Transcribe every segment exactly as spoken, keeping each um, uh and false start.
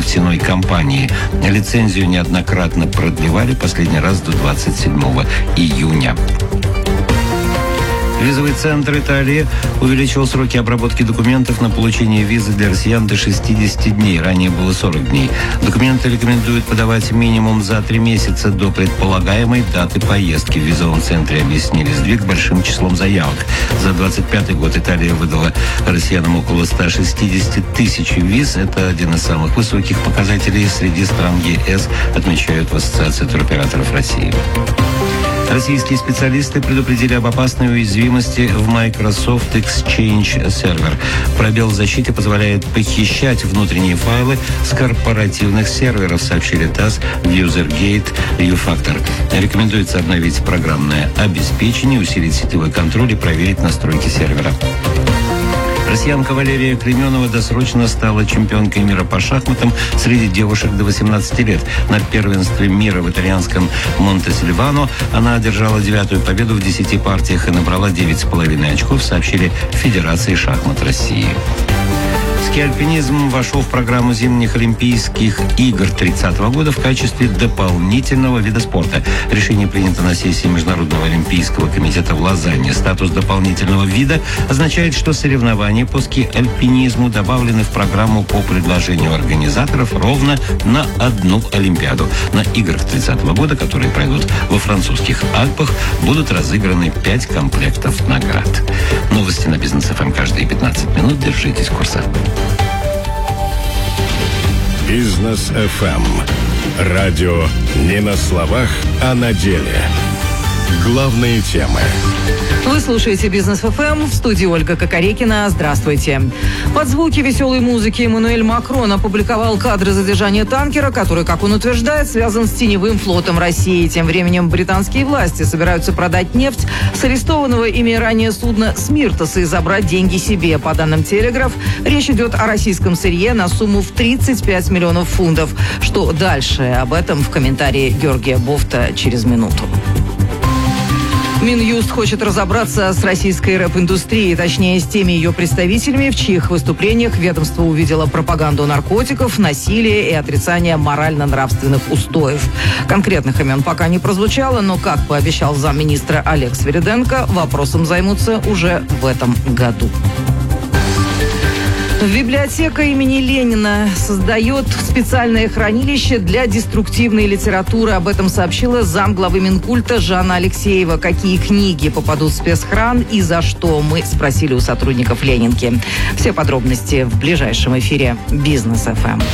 нефтяной компании. Лицензию неоднократно продлевали, последний раз до двадцать седьмого июня. Визовый центр Италии увеличил сроки обработки документов на получение визы для россиян до шестидесяти дней. Ранее было сорок дней. Документы рекомендуют подавать минимум за три месяца до предполагаемой даты поездки. В визовом центре объяснили сдвиг большим числом заявок. За двадцать пятый год Италия выдала россиянам около ста шестидесяти тысяч виз. Это один из самых высоких показателей среди стран ЕС, отмечают в Ассоциации туроператоров России. Российские специалисты предупредили об опасной уязвимости в Microsoft Exchange Server. Пробел в защите позволяет похищать внутренние файлы с корпоративных серверов, сообщили ТАСС в Usergate U-Factor. Рекомендуется обновить программное обеспечение, усилить сетевой контроль и проверить настройки сервера. Россиянка Валерия Клейменова досрочно стала чемпионкой мира по шахматам среди девушек до восемнадцати лет. На первенстве мира в итальянском Монте-Сильвано она одержала девятую победу в десяти партиях и набрала девять с половиной очков, сообщили в Федерации шахмат России. Ски-альпинизм вошел в программу зимних Олимпийских игр тридцатого года в качестве дополнительного вида спорта. Решение принято на сессии Международного олимпийского комитета в Лозанне. Статус дополнительного вида означает, что соревнования по ски-альпинизму добавлены в программу по предложению организаторов ровно на одну Олимпиаду. На играх тридцатого года, которые пройдут во французских Альпах, будут разыграны пять комплектов наград. Новости на Бизнес эф эм каждые пятнадцать минут. Держитесь курса. Бизнес эф эм. Радио не на словах, а на деле. Главные темы. Вы слушаете Бизнес эф эм, в студии Ольга Кокорекина. Здравствуйте. Под звуки веселой музыки Эммануэль Макрон опубликовал кадры задержания танкера, который, как он утверждает, связан с теневым флотом России. Тем временем британские власти собираются продать нефть с арестованного ими ранее судна «Смиртос» и забрать деньги себе. По данным «Телеграф», речь идет о российском сырье на сумму в тридцать пять миллионов фунтов. Что дальше? Об этом в комментарии Георгия Бофта через минуту. Минюст хочет разобраться с российской рэп-индустрией, точнее, с теми ее представителями, в чьих выступлениях ведомство увидело пропаганду наркотиков, насилия и отрицание морально-нравственных устоев. Конкретных имен пока не прозвучало, но, как пообещал замминистра Олег Свириденко, вопросом займутся уже в этом году. Библиотека имени Ленина создает специальное хранилище для деструктивной литературы. Об этом сообщила замглавы Минкульта Жанна Алексеева. Какие книги попадут в спецхран и за что, мы спросили у сотрудников Ленинки. Все подробности в ближайшем эфире Бизнес эф эм.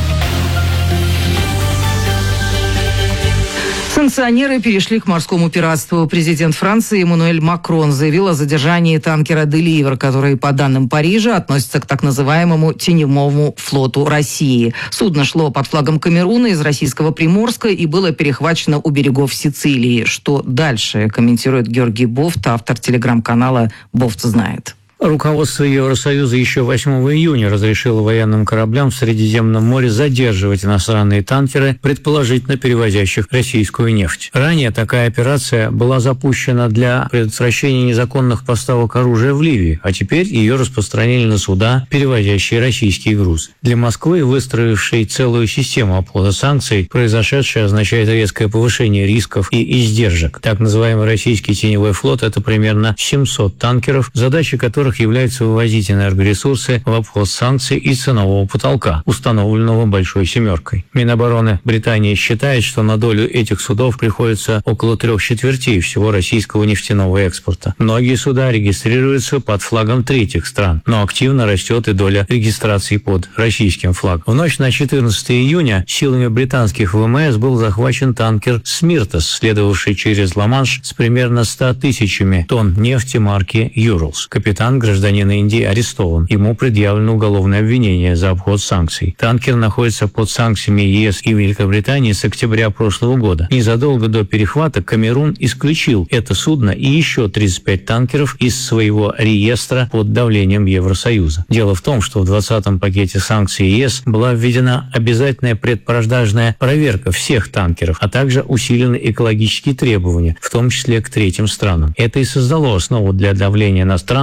Санкционеры перешли к морскому пиратству. Президент Франции Эммануэль Макрон заявил о задержании танкера «Деливер», который, по данным Парижа, относится к так называемому теневому флоту России. Судно шло под флагом Камеруна из российского Приморска и было перехвачено у берегов Сицилии. Что дальше, комментирует Георгий Бофт, автор телеграм-канала «Бофт знает». Руководство Евросоюза еще восьмого июня разрешило военным кораблям в Средиземном море задерживать иностранные танкеры, предположительно перевозящих российскую нефть. Ранее такая операция была запущена для предотвращения незаконных поставок оружия в Ливию, а теперь ее распространили на суда, перевозящие российский груз. Для Москвы, выстроившей целую систему обхода санкций, произошедшее означает резкое повышение рисков и издержек. Так называемый российский теневой флот – это примерно семьсот танкеров, задача которых является вывозить энергоресурсы в обход санкций и ценового потолка, установленного «Большой семеркой». Минобороны Британии считает, что на долю этих судов приходится около трех четвертей всего российского нефтяного экспорта. Многие суда регистрируются под флагом третьих стран, но активно растет и доля регистрации под российским флагом. В ночь на четырнадцатое июня силами британских ВМС был захвачен танкер «Смиртос», следовавший через Ла-Манш с примерно ста тысячами тонн нефти марки «Юрлс». Капитан, гражданин Индии, арестован. Ему предъявлено уголовное обвинение за обход санкций. Танкер находится под санкциями ЕС и Великобритании с октября прошлого года. Незадолго до перехвата Камерун исключил это судно и еще тридцать пять танкеров из своего реестра под давлением Евросоюза. Дело в том, что в двадцатом пакете санкций ЕС была введена обязательная предпродажная проверка всех танкеров, а также усилены экологические требования, в том числе к третьим странам. Это и создало основу для давления на страны, предоставляющие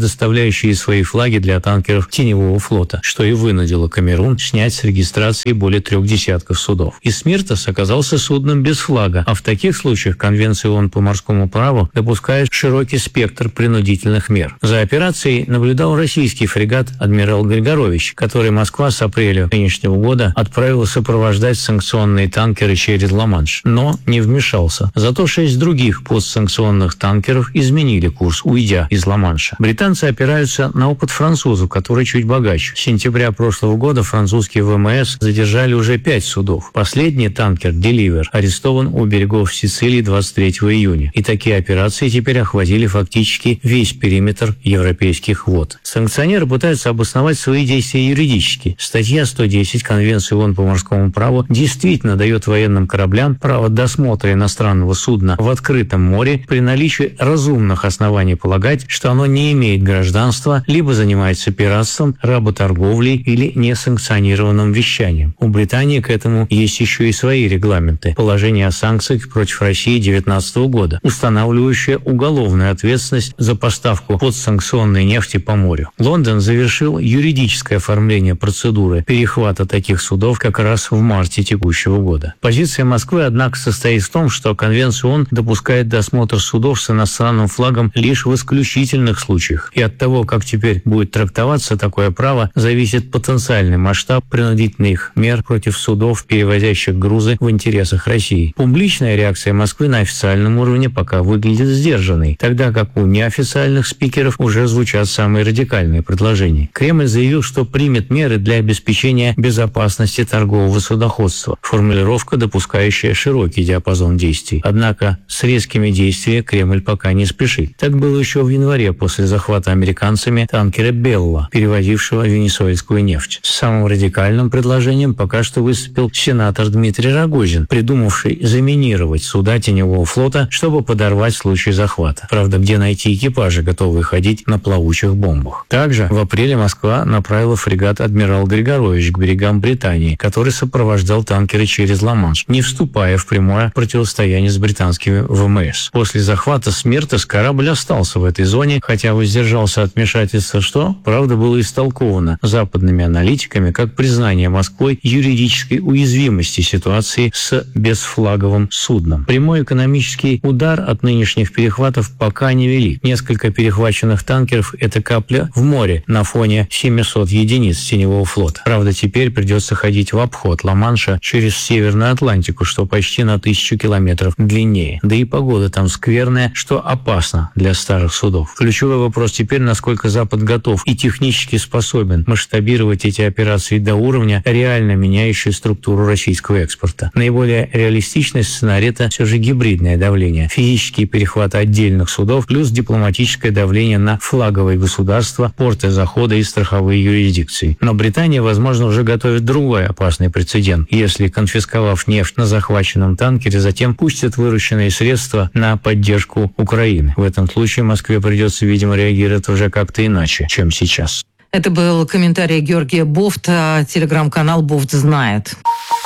предоставляющие свои флаги для танкеров теневого флота, что и вынудило Камерун снять с регистрации более трех десятков судов. И «Смиртос» оказался судном без флага, а в таких случаях Конвенция ООН по морскому праву допускает широкий спектр принудительных мер. За операцией наблюдал российский фрегат «Адмирал Григорович», который Москва с апреля нынешнего года отправила сопровождать санкционные танкеры через Ла-Манш, но не вмешался. Зато шесть других постсанкционных танкеров изменили курс, уйдя из Ла-Манша. Британцы опираются на опыт французов, который чуть богаче. С сентября прошлого года французские ВМС задержали уже пять судов. Последний танкер «Деливер» арестован у берегов Сицилии двадцать третьего июня. И такие операции теперь охватили фактически весь периметр европейских вод. Санкционеры пытаются обосновать свои действия юридически. Статья сто десять Конвенции ООН по морскому праву действительно дает военным кораблям право досмотра иностранного судна в открытом море при наличии разумных оснований полагать, что оно не имеет гражданства, либо занимается пиратством, работорговлей или несанкционированным вещанием. У Британии к этому есть еще и свои регламенты. Положение о санкциях против России две тысячи девятнадцатого года, устанавливающее уголовную ответственность за поставку подсанкционной нефти по морю. Лондон завершил юридическое оформление процедуры перехвата таких судов как раз в марте текущего года. Позиция Москвы, однако, состоит в том, что Конвенция ООН допускает досмотр судов с иностранным флагом лишь в исключительных случаях. И от того, как теперь будет трактоваться такое право, зависит потенциальный масштаб принудительных мер против судов, перевозящих грузы в интересах России. Публичная реакция Москвы на официальном уровне пока выглядит сдержанной, тогда как у неофициальных спикеров уже звучат самые радикальные предложения. Кремль заявил, что примет меры для обеспечения безопасности торгового судоходства, формулировка, допускающая широкий диапазон действий. Однако с резкими действиями Кремль пока не спешит. Так было еще в январе после захвата американцами танкера «Белла», перевозившего венесуэльскую нефть. С самым радикальным предложением пока что выступил сенатор Дмитрий Рогозин, придумавший заминировать суда теневого флота, чтобы подорвать в случае захвата. Правда, где найти экипажи, готовые ходить на плавучих бомбах? Также в апреле Москва направила фрегат «Адмирал Григорович» к берегам Британии, который сопровождал танкеры через Ла-Манш, не вступая в прямое противостояние с британскими ВМС. После захвата «Смиртос» корабль остался в этой зоне, хотя воздержался от вмешательства, что, правда, было истолковано западными аналитиками как признание Москвой юридической уязвимости ситуации с безфлаговым судном. Прямой экономический удар от нынешних перехватов пока не велик. Несколько перехваченных танкеров – это капля в море на фоне семисот единиц теневого флота. Правда, теперь придется ходить в обход Ла-Манша через Северную Атлантику, что почти на тысячу километров длиннее. Да и погода там скверная, что опасно для старых судов. Ключевой вопрос теперь, насколько Запад готов и технически способен масштабировать эти операции до уровня, реально меняющей структуру российского экспорта. Наиболее реалистичный сценарий – это все же гибридное давление. Физические перехваты отдельных судов плюс дипломатическое давление на флаговые государства, порты захода и страховые юрисдикции. Но Британия, возможно, уже готовит другой опасный прецедент. Если, конфисковав нефть на захваченном танкере, затем пустят вырученные средства на поддержку Украины. В этом случае Москве придется, видимо, реагировать уже как-то иначе, чем сейчас. Это был комментарий Георгия Бофта, телеграм-канал «Бофт знает».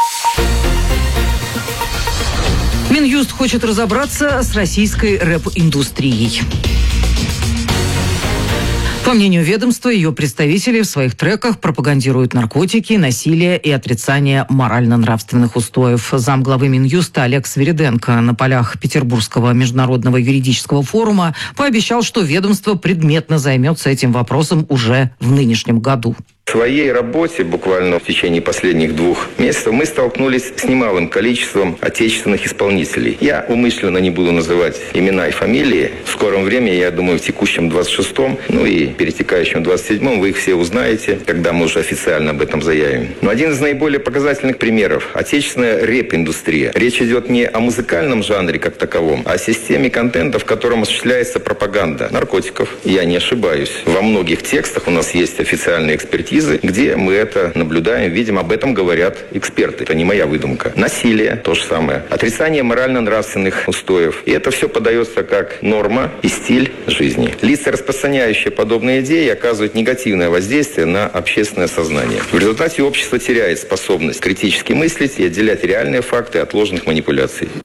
Минюст хочет разобраться с российской рэп-индустрией. По мнению ведомства, ее представители в своих треках пропагандируют наркотики, насилие и отрицание морально-нравственных устоев. Замглавы Минюста Олег Свириденко на полях Петербургского международного юридического форума пообещал, что ведомство предметно займется этим вопросом уже в нынешнем году. В своей работе буквально в течение последних двух месяцев мы столкнулись с немалым количеством отечественных исполнителей. Я умышленно не буду называть имена и фамилии. В скором времени, я думаю, в текущем двадцать шестом, ну и перетекающем двадцать седьмом, вы их все узнаете, когда мы уже официально об этом заявим. Но один из наиболее показательных примеров – отечественная рэп-индустрия. Речь идет не о музыкальном жанре как таковом, а о системе контента, в котором осуществляется пропаганда наркотиков. Я не ошибаюсь. Во многих текстах у нас есть официальные экспертизы, где мы это наблюдаем, видим, об этом говорят эксперты. Это не моя выдумка. Насилие – то же самое. Отрицание морально-нравственных устоев. И это все подается как норма и стиль жизни. Лица, распространяющие подобные идеи, оказывают негативное воздействие на общественное сознание. В результате общество теряет способность критически мыслить и отделять реальные факты от ложных манипуляций.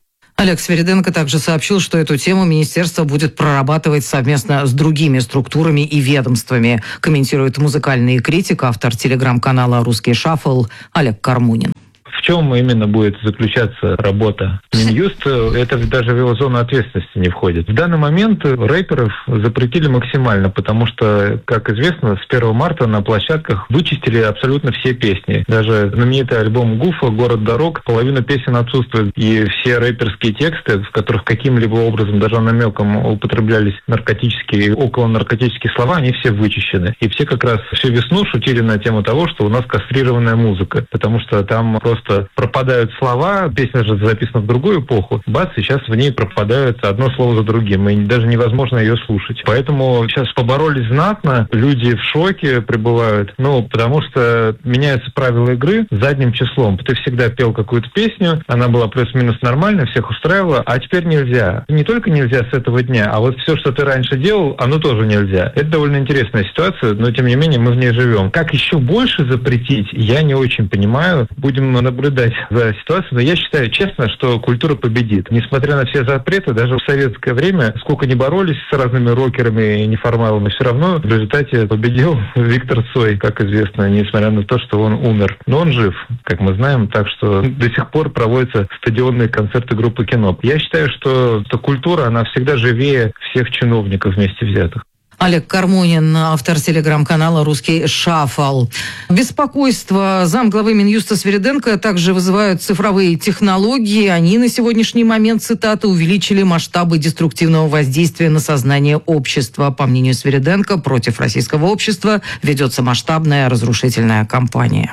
Олег Свериденко также сообщил, что эту тему министерство будет прорабатывать совместно с другими структурами и ведомствами, комментирует музыкальный критик, автор телеграм-канала «Русский шаффл» Олег Кармунин. В чем именно будет заключаться работа Минюста, это даже в его зону ответственности не входит. В данный момент рэперов запретили максимально, потому что, как известно, с первого марта на площадках вычистили абсолютно все песни. Даже знаменитый альбом Гуфа «Город дорог», половина песен отсутствует, и все рэперские тексты, в которых каким-либо образом, даже намеком употреблялись наркотические и околонаркотические слова, они все вычищены. И все как раз всю весну шутили на тему того, что у нас кастрированная музыка, потому что там просто пропадают слова, песня же записана в другую эпоху, бац, и сейчас в ней пропадают одно слово за другим, и даже невозможно ее слушать. Поэтому сейчас поборолись знатно, люди в шоке пребывают, ну, потому что меняются правила игры задним числом. Ты всегда пел какую-то песню, она была плюс-минус нормальная, всех устраивала, а теперь нельзя. Не только нельзя с этого дня, а вот все, что ты раньше делал, оно тоже нельзя. Это довольно интересная ситуация, но тем не менее мы в ней живем. Как еще больше запретить, я не очень понимаю. Будем наблюдать за ситуацией, но я считаю честно, что культура победит. Несмотря на все запреты, даже в советское время, сколько ни боролись с разными рокерами и неформалами, все равно в результате победил Виктор Цой, как известно, несмотря на то, что он умер. Но он жив, как мы знаем, так что до сих пор проводятся стадионные концерты группы «Кино». Я считаю, что, что культура, она всегда живее всех чиновников вместе взятых. Олег Кармунин, автор телеграм-канала «Русский шаффл». Беспокойство замглавы Минюста Свериденко также вызывают цифровые технологии. Они на сегодняшний момент, цитата, увеличили масштабы деструктивного воздействия на сознание общества. По мнению Свериденко, против российского общества ведется масштабная разрушительная кампания.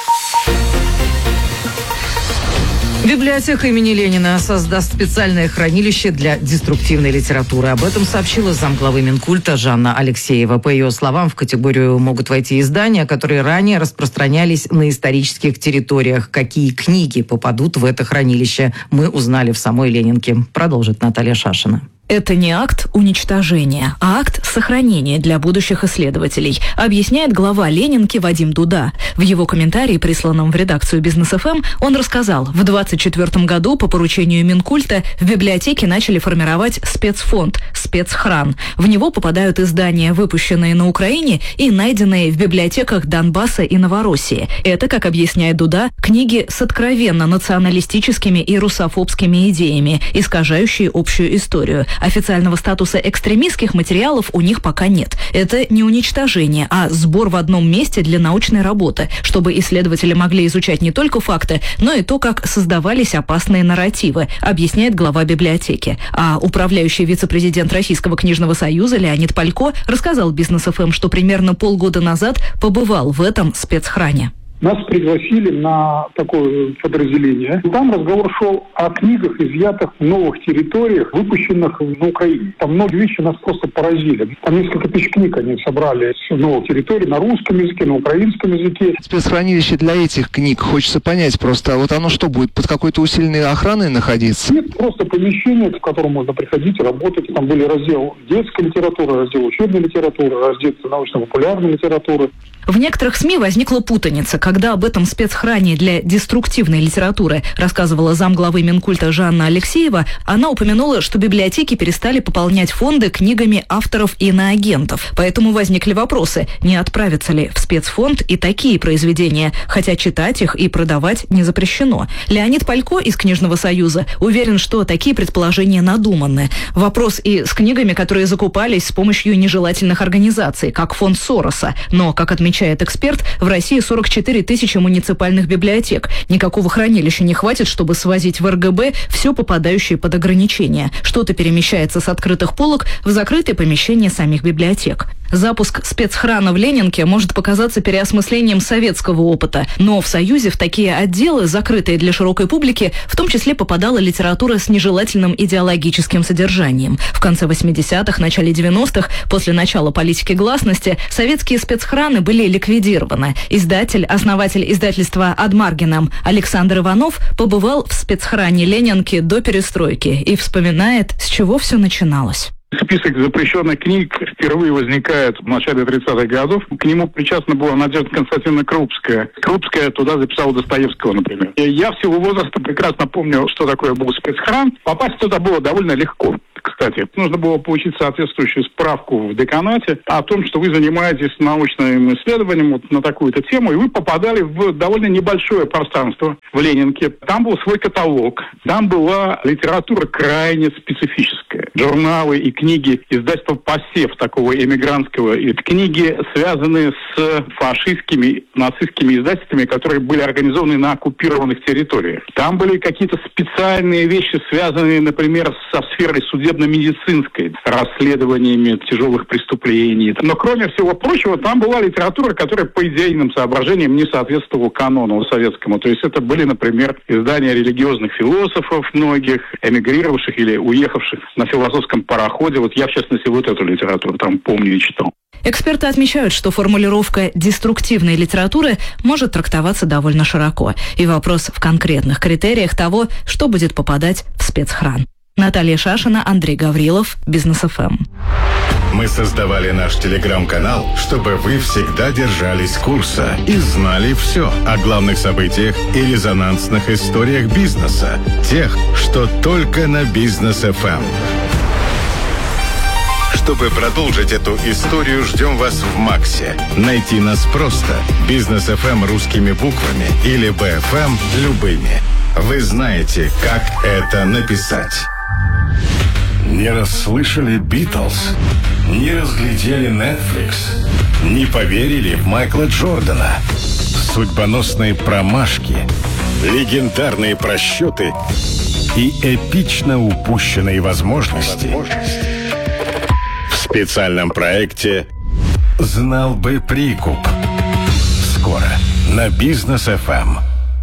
Библиотека имени Ленина создаст специальное хранилище для деструктивной литературы. Об этом сообщила замглавы Минкульта Жанна Алексеева. По ее словам, в категорию могут войти издания, которые ранее распространялись на исторических территориях. Какие книги попадут в это хранилище, мы узнали в самой Ленинке. Продолжит Наталья Шашина. Это не акт уничтожения, а акт сохранения для будущих исследователей, объясняет глава Ленинки Вадим Дуда. В его комментарии, присланном в редакцию Бизнес эф эм, он рассказал, в двадцать четвёртом году по поручению Минкульта в библиотеке начали формировать спецфонд «Спецхран». В него попадают издания, выпущенные на Украине и найденные в библиотеках Донбасса и Новороссии. Это, как объясняет Дуда, книги с откровенно националистическими и русофобскими идеями, искажающие общую историю. Официального статуса экстремистских материалов у них пока нет. Это не уничтожение, а сбор в одном месте для научной работы, чтобы исследователи могли изучать не только факты, но и то, как создавались опасные нарративы, объясняет глава библиотеки. А управляющий вице-президент Российского книжного союза Леонид Палько рассказал Бизнес эф эм, что примерно полгода назад побывал в этом спецхране. Нас пригласили на такое подразделение. Там разговор шел о книгах, изъятых в новых территориях, выпущенных на Украине. Там многие вещи нас просто поразили. Там несколько тысяч книг они собрали с новых территорий на русском языке, на украинском языке. Спецхранилище для этих книг, хочется понять просто, а вот оно что, будет под какой-то усиленной охраной находиться? Нет, просто помещение, в котором можно приходить и работать. Там были раздел детской литературы, раздел учебной литературы, раздел научно-популярной литературы. В некоторых СМИ возникла путаница, когда об этом спецхране для деструктивной литературы рассказывала замглавы Минкульта Жанна Алексеева. Она упомянула, что библиотеки перестали пополнять фонды книгами авторов и иноагентов. Поэтому возникли вопросы, не отправятся ли в спецфонд и такие произведения, хотя читать их и продавать не запрещено. Леонид Палько из Книжного союза уверен, что такие предположения надуманы. Вопрос и с книгами, которые закупались с помощью нежелательных организаций, как фонд Сороса. Но, как отмечает эксперт, в России сорок четыре тысячи муниципальных библиотек. Никакого хранилища не хватит, чтобы свозить в эр гэ бэ все попадающее под ограничения. Что-то перемещается с открытых полок в закрытые помещения самих библиотек. Запуск спецхрана в Ленинке может показаться переосмыслением советского опыта, но в Союзе в такие отделы, закрытые для широкой публики, в том числе попадала литература с нежелательным идеологическим содержанием. В конце восьмидесятых, начале девяностых, после начала политики гласности, советские спецхраны были ликвидированы. Издатель, основатель издательства «Ад Маргинам» Александр Иванов побывал в спецхране Ленинки до перестройки и вспоминает, с чего все начиналось. Список запрещенных книг впервые возникает в начале тридцатых годов. К нему причастна была Надежда Константиновна Крупская. Крупская туда записала Достоевского, например. И я в силу возраста прекрасно помню, что такое был спецхран. Попасть туда было довольно легко. Кстати, нужно было получить соответствующую справку в деканате о том, что вы занимаетесь научным исследованием вот на такую-то тему, и вы попадали в довольно небольшое пространство в Ленинке. Там был свой каталог, там была литература крайне специфическая. Журналы и книги издательства «Посев» такого эмигрантского, и книги, связанные с фашистскими, нацистскими издательствами, которые были организованы на оккупированных территориях. Там были какие-то специальные вещи, связанные, например, со сферой судебно-медицинской, расследованиями тяжелых преступлений. Но, кроме всего прочего, там была литература, которая по идейным соображениям не соответствовала канону советскому. То есть это были, например, издания религиозных философов многих, эмигрировавших или уехавших на философском пароходе. Вот я, в частности, вот эту литературу там помню и читал. Эксперты отмечают, что формулировка «деструктивной литературы» может трактоваться довольно широко. И вопрос в конкретных критериях того, что будет попадать в спецхран. Наталья Шашина, Андрей Гаврилов, Бизнес эф эм. Мы создавали наш телеграм-канал, чтобы вы всегда держались курса и знали все о главных событиях и резонансных историях бизнеса. Тех, что только на Бизнес эф эм. Чтобы продолжить эту историю, ждем вас в Максе. Найти нас просто. Бизнес эф эм русскими буквами или би эф эм любыми. Вы знаете, как это написать. Не расслышали Битлз? Не разглядели Netflix? Не поверили в Майкла Джордана? Судьбоносные промашки, легендарные просчеты и эпично упущенные возможности. В специальном проекте «Знал бы прикуп». Скоро на Бизнес эф эм.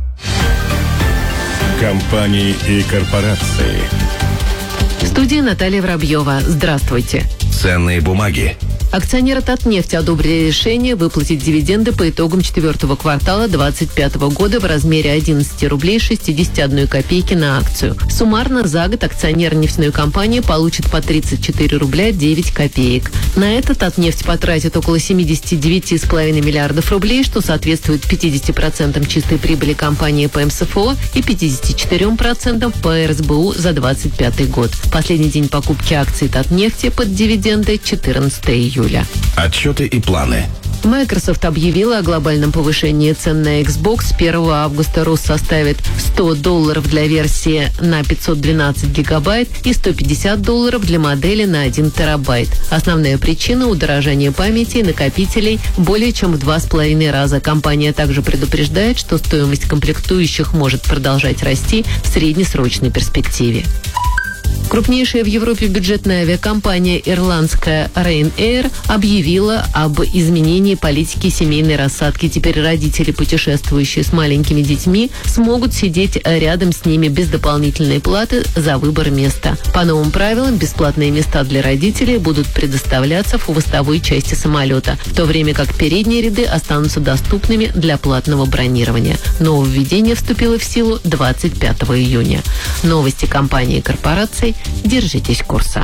Компании и корпорации. В студии Наталья Воробьева. Здравствуйте. Ценные бумаги. Акционеры Татнефти одобрили решение выплатить дивиденды по итогам четвертого квартала две тысячи двадцать пятого года в размере одиннадцать рублей шестьдесят одна копейки на акцию. Суммарно за год акционеры нефтяной компании получат по тридцать четыре рубля девять копеек. На это Татнефть потратит около семьдесят девять целых пять десятых миллиардов рублей, что соответствует пятьдесят процентов чистой прибыли компании по эм эс эф о и пятьдесят четыре процента по эр эс бэ у за двадцать пятый год. Последний день покупки акций Татнефти под дивиденды четырнадцатого июля. Отчеты и планы. Microsoft объявила о глобальном повышении цен на Xbox. С первого августа рост составит сто долларов для версии на пятьсот двенадцать гигабайт и сто пятьдесят долларов для модели на один терабайт. Основная причина – удорожание памяти и накопителей более чем в два с половиной раза. Компания также предупреждает, что стоимость комплектующих может продолжать расти в среднесрочной перспективе. Крупнейшая в Европе бюджетная авиакомпания ирландская Ryanair объявила об изменении политики семейной рассадки. Теперь родители, путешествующие с маленькими детьми, смогут сидеть рядом с ними без дополнительной платы за выбор места. По новым правилам, бесплатные места для родителей будут предоставляться в хвостовой части самолета, в то время как передние ряды останутся доступными для платного бронирования. Нововведение вступило в силу двадцать пятого июня. Новости компании и корпораций. Держитесь курса.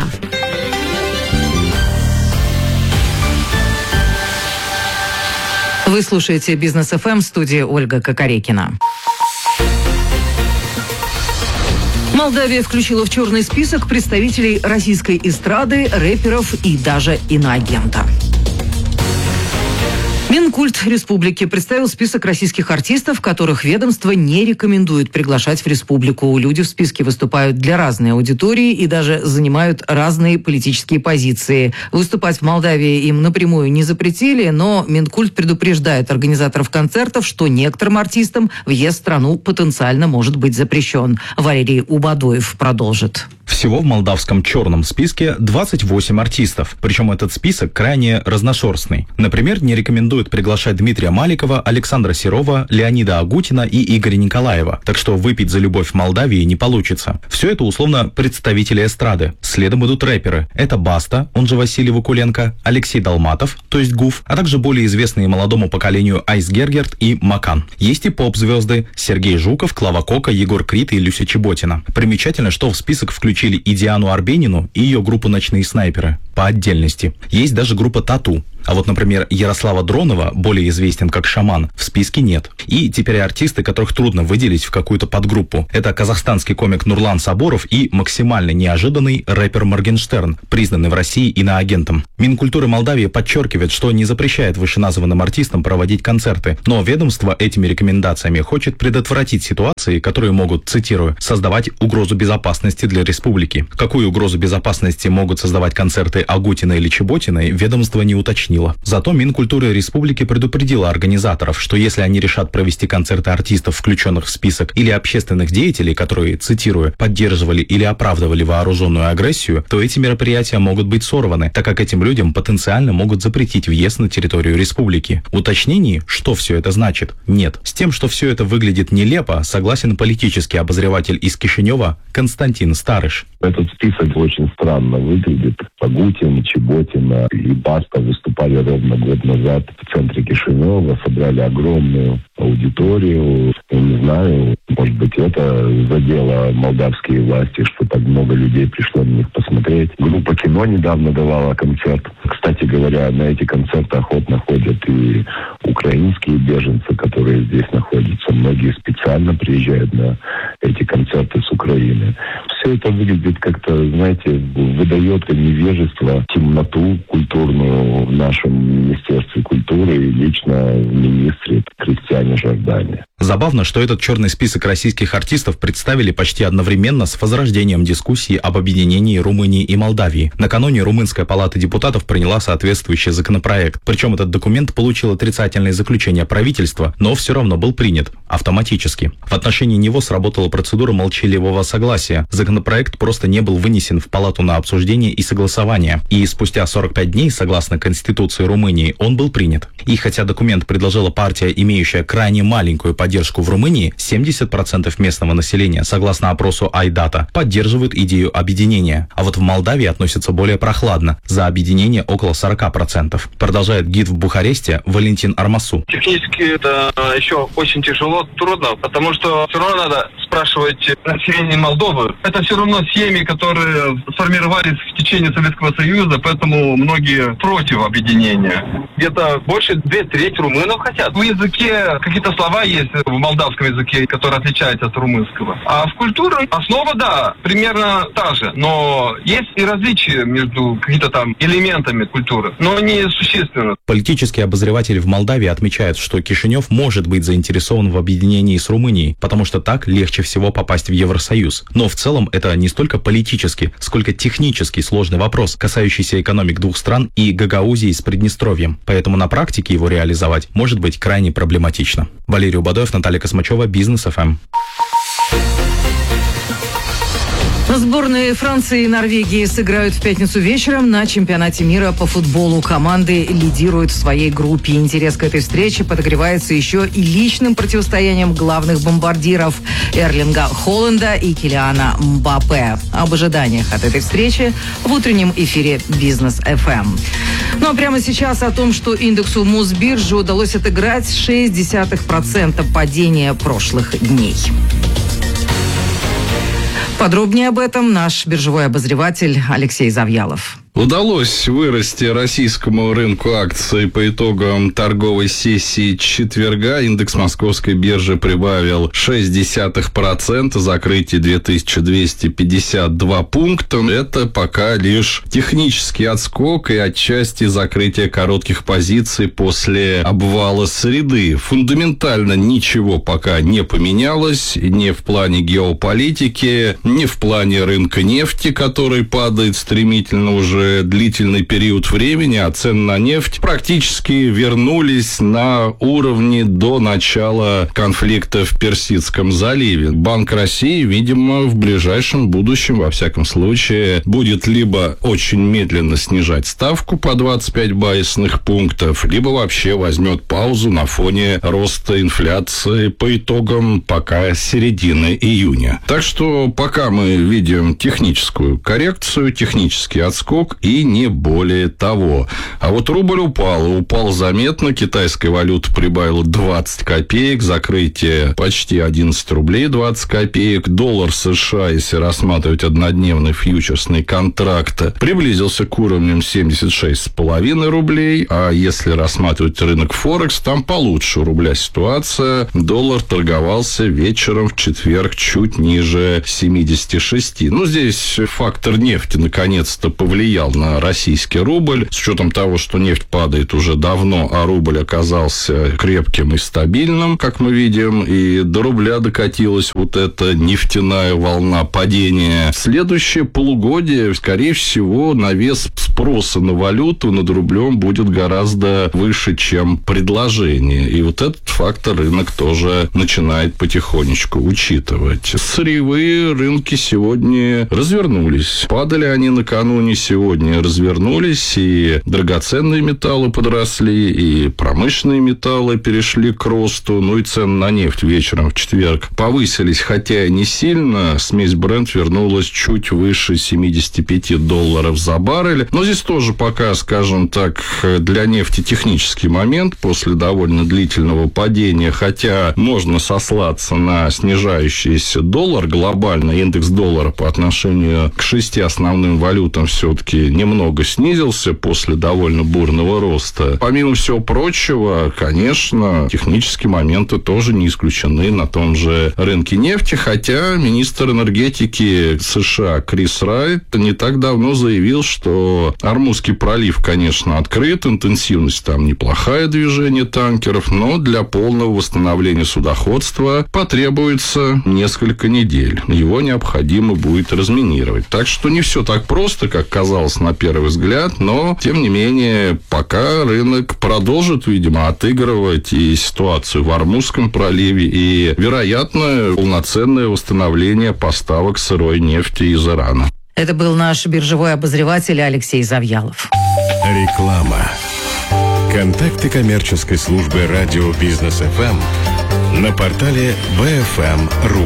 Вы слушаете Бизнес эф эм, в студии Ольга Кокорекина. Молдавия включила в черный список представителей российской эстрады, рэперов и даже иноагента. Минкульт республики представил список российских артистов, которых ведомство не рекомендует приглашать в республику. Люди в списке выступают для разной аудитории и даже занимают разные политические позиции. Выступать в Молдавии им напрямую не запретили, но Минкульт предупреждает организаторов концертов, что некоторым артистам въезд в страну потенциально может быть запрещен. Валерий Убадоев продолжит. Всего в молдавском черном списке двадцать восемь артистов. Причем этот список крайне разношерстный. Например, не рекомендуют приглашать Дмитрия Маликова, Александра Серова, Леонида Агутина и Игоря Николаева. Так что выпить за любовь в Молдавии не получится. Все это условно представители эстрады. Следом идут рэперы. Это Баста, он же Василий Вакуленко, Алексей Долматов, то есть Гуф, а также более известные молодому поколению Айс Гергерт и Макан. Есть и поп-звезды: Сергей Жуков, Клава Кока, Егор Крид и Люся Чеботина. Примечательно, что в список включили исключили и Диану Арбенину, и ее группу «Ночные снайперы» по отдельности. Есть даже группа «Тату». А вот, например, Ярослава Дронова, более известен как «Шаман», в списке нет. И теперь артисты, которых трудно выделить в какую-то подгруппу. Это казахстанский комик Нурлан Сабуров и максимально неожиданный рэпер Моргенштерн, признанный в России иноагентом. Минкультуры Молдавии подчеркивает, что не запрещает вышеназванным артистам проводить концерты, но ведомство этими рекомендациями хочет предотвратить ситуации, которые могут, цитирую, создавать угрозу безопасности для республики. Какую угрозу безопасности могут создавать концерты Агутина или Чеботиной, ведомство не уточнило. Зато Минкультуры республики предупредила организаторов, что если они решат провести концерты артистов, включенных в список, или общественных деятелей, которые, цитирую, поддерживали или оправдывали вооруженную агрессию, то эти мероприятия могут быть сорваны, так как этим людям потенциально могут запретить въезд на территорию республики. Уточнений, что все это значит, нет. С тем, что все это выглядит нелепо, согласен политический обозреватель из Кишинева Константин Старыш. Этот список очень странно выглядит. Агутин, Чеботина и Баста выступали ровно год назад в центре Кишинева, собрали огромную аудиторию. Я не знаю, может быть, это задело молдавские власти, что так много людей пришло на них посмотреть. Группа «Кино» недавно давала концерт. Кстати говоря, на эти концерты охотно ходят и украинские беженцы, которые здесь находятся. Многие специально приезжают на эти концерты с Украины. Все это выглядит как-то, знаете, выдает невежество, темноту культурную в нашем Министерстве культуры и лично в министре Кристиане Жордане. Забавно, что этот черный список российских артистов представили почти одновременно с возрождением дискуссии об объединении Румынии и Молдавии. Накануне Румынская палата депутатов приняла соответствующий законопроект. Причем этот документ получил отрицательное заключение правительства, но все равно был принят автоматически. В отношении него сработала процедура молчаливого согласия. Законопроект просто не был вынесен в палату на обсуждение и согласование. И спустя сорок пять дней, согласно Конституции Румынии, он был принят. И хотя документ предложила партия, имеющая крайне маленькую поддержку в Румынии, семьдесят процентов местного населения, согласно опросу Айдата, поддерживают идею объединения. А вот в Молдавии относятся более прохладно. За объединение около сорок процентов. Продолжает гид в Бухаресте Валентин Армасу. Технически это еще очень тяжело, трудно, потому что все равно надо спрашивать население Молдовы. Это все равно семьи, которые сформировались в течение Советского Союза, поэтому многие против объединения. Где-то больше две трети румынов хотят. В языке какие-то слова есть в молдавском языке, которые отличаются от румынского. А в культуре основа, да, примерно та же. Но есть и различия между какими-то там элементами культуры, но не существенно. Политические обозреватели в Молдавии отмечают, что Кишинев может быть заинтересован в объединении с Румынией, потому что так легче всего попасть в Евросоюз. Но в целом это не столько политически, сколько технически сложный вопрос, касающийся экономик двух стран и Гагаузии с Приднестровьем. Поэтому на практике его реализовать может быть крайне проблематично. Валерий Убадоев, Наталья Космачева, Бизнес эф эм. Сборные Франции и Норвегии сыграют в пятницу вечером на чемпионате мира по футболу. Команды лидируют в своей группе. Интерес к этой встрече подогревается еще и личным противостоянием главных бомбардиров Эрлинга Холланда и Килиана Мбаппе. Об ожиданиях от этой встречи в утреннем эфире Бизнес эф эм. Ну а прямо сейчас о том, что индексу Мосбиржи удалось отыграть шесть десятых процента падения прошлых дней. Подробнее об этом наш биржевой обозреватель Алексей Завьялов. Удалось вырасти российскому рынку акций по итогам торговой сессии четверга. Индекс Московской биржи прибавил шесть десятых процента, закрытие две тысячи двести пятьдесят два пункта. Это пока лишь технический отскок и отчасти закрытие коротких позиций после обвала среды. Фундаментально ничего пока не поменялось, ни в плане геополитики, ни в плане рынка нефти, который падает стремительно уже длительный период времени, а цены на нефть практически вернулись на уровни до начала конфликта в Персидском заливе. Банк России, видимо, в ближайшем будущем, во всяком случае, будет либо очень медленно снижать ставку по двадцать пять базисных пунктов, либо вообще возьмет паузу на фоне роста инфляции по итогам пока середины июня. Так что пока мы видим техническую коррекцию, технический отскок, скачок и не более того. А вот рубль упал, и упал заметно. Китайская валюта прибавила двадцать копеек, закрытие почти одиннадцать рублей двадцать копеек. Доллар США, если рассматривать однодневный фьючерсный контракт, приблизился к уровням семьдесят шесть с половиной рублей, а если рассматривать рынок Форекс, там получше у рубля ситуация. Доллар торговался вечером в четверг чуть ниже семидесяти шести. Ну, здесь фактор нефти наконец-то повлиял на российский рубль. С учетом того, что нефть падает уже давно, а рубль оказался крепким и стабильным, как мы видим, и до рубля докатилась вот эта нефтяная волна падения. Следующее полугодие, скорее всего, навес спроса на валюту над рублем будет гораздо выше, чем предложение. И вот этот фактор рынок тоже начинает потихонечку учитывать. Сырьевые рынки сегодня развернулись. Падали они накануне, сегодня развернулись, и драгоценные металлы подросли, и промышленные металлы перешли к росту, ну и цены на нефть вечером в четверг повысились, хотя и не сильно. Смесь Brent вернулась чуть выше семидесяти пяти долларов за баррель. Но здесь тоже пока, скажем так, для нефти технический момент после довольно длительного падения, хотя можно сослаться на снижающийся доллар глобально. Индекс доллара по отношению к шести основным валютам все-таки немного снизился после довольно бурного роста. Помимо всего прочего, конечно, технические моменты тоже не исключены на том же рынке нефти, хотя министр энергетики США Крис Райт не так давно заявил, что Ормузский пролив, конечно, открыт, интенсивность там неплохая, движение танкеров, но для полного восстановления судоходства потребуется несколько недель. Его необходимо будет разминировать. Так что не все так просто, как казалось на первый взгляд, но, тем не менее, пока рынок продолжит, видимо, отыгрывать и ситуацию в Ормузском проливе, и, вероятно, полноценное восстановление поставок сырой нефти из Ирана. Это был наш биржевой обозреватель Алексей Завьялов. Реклама. Контакты коммерческой службы радио Бизнес эф эм на портале би эф эм точка ру.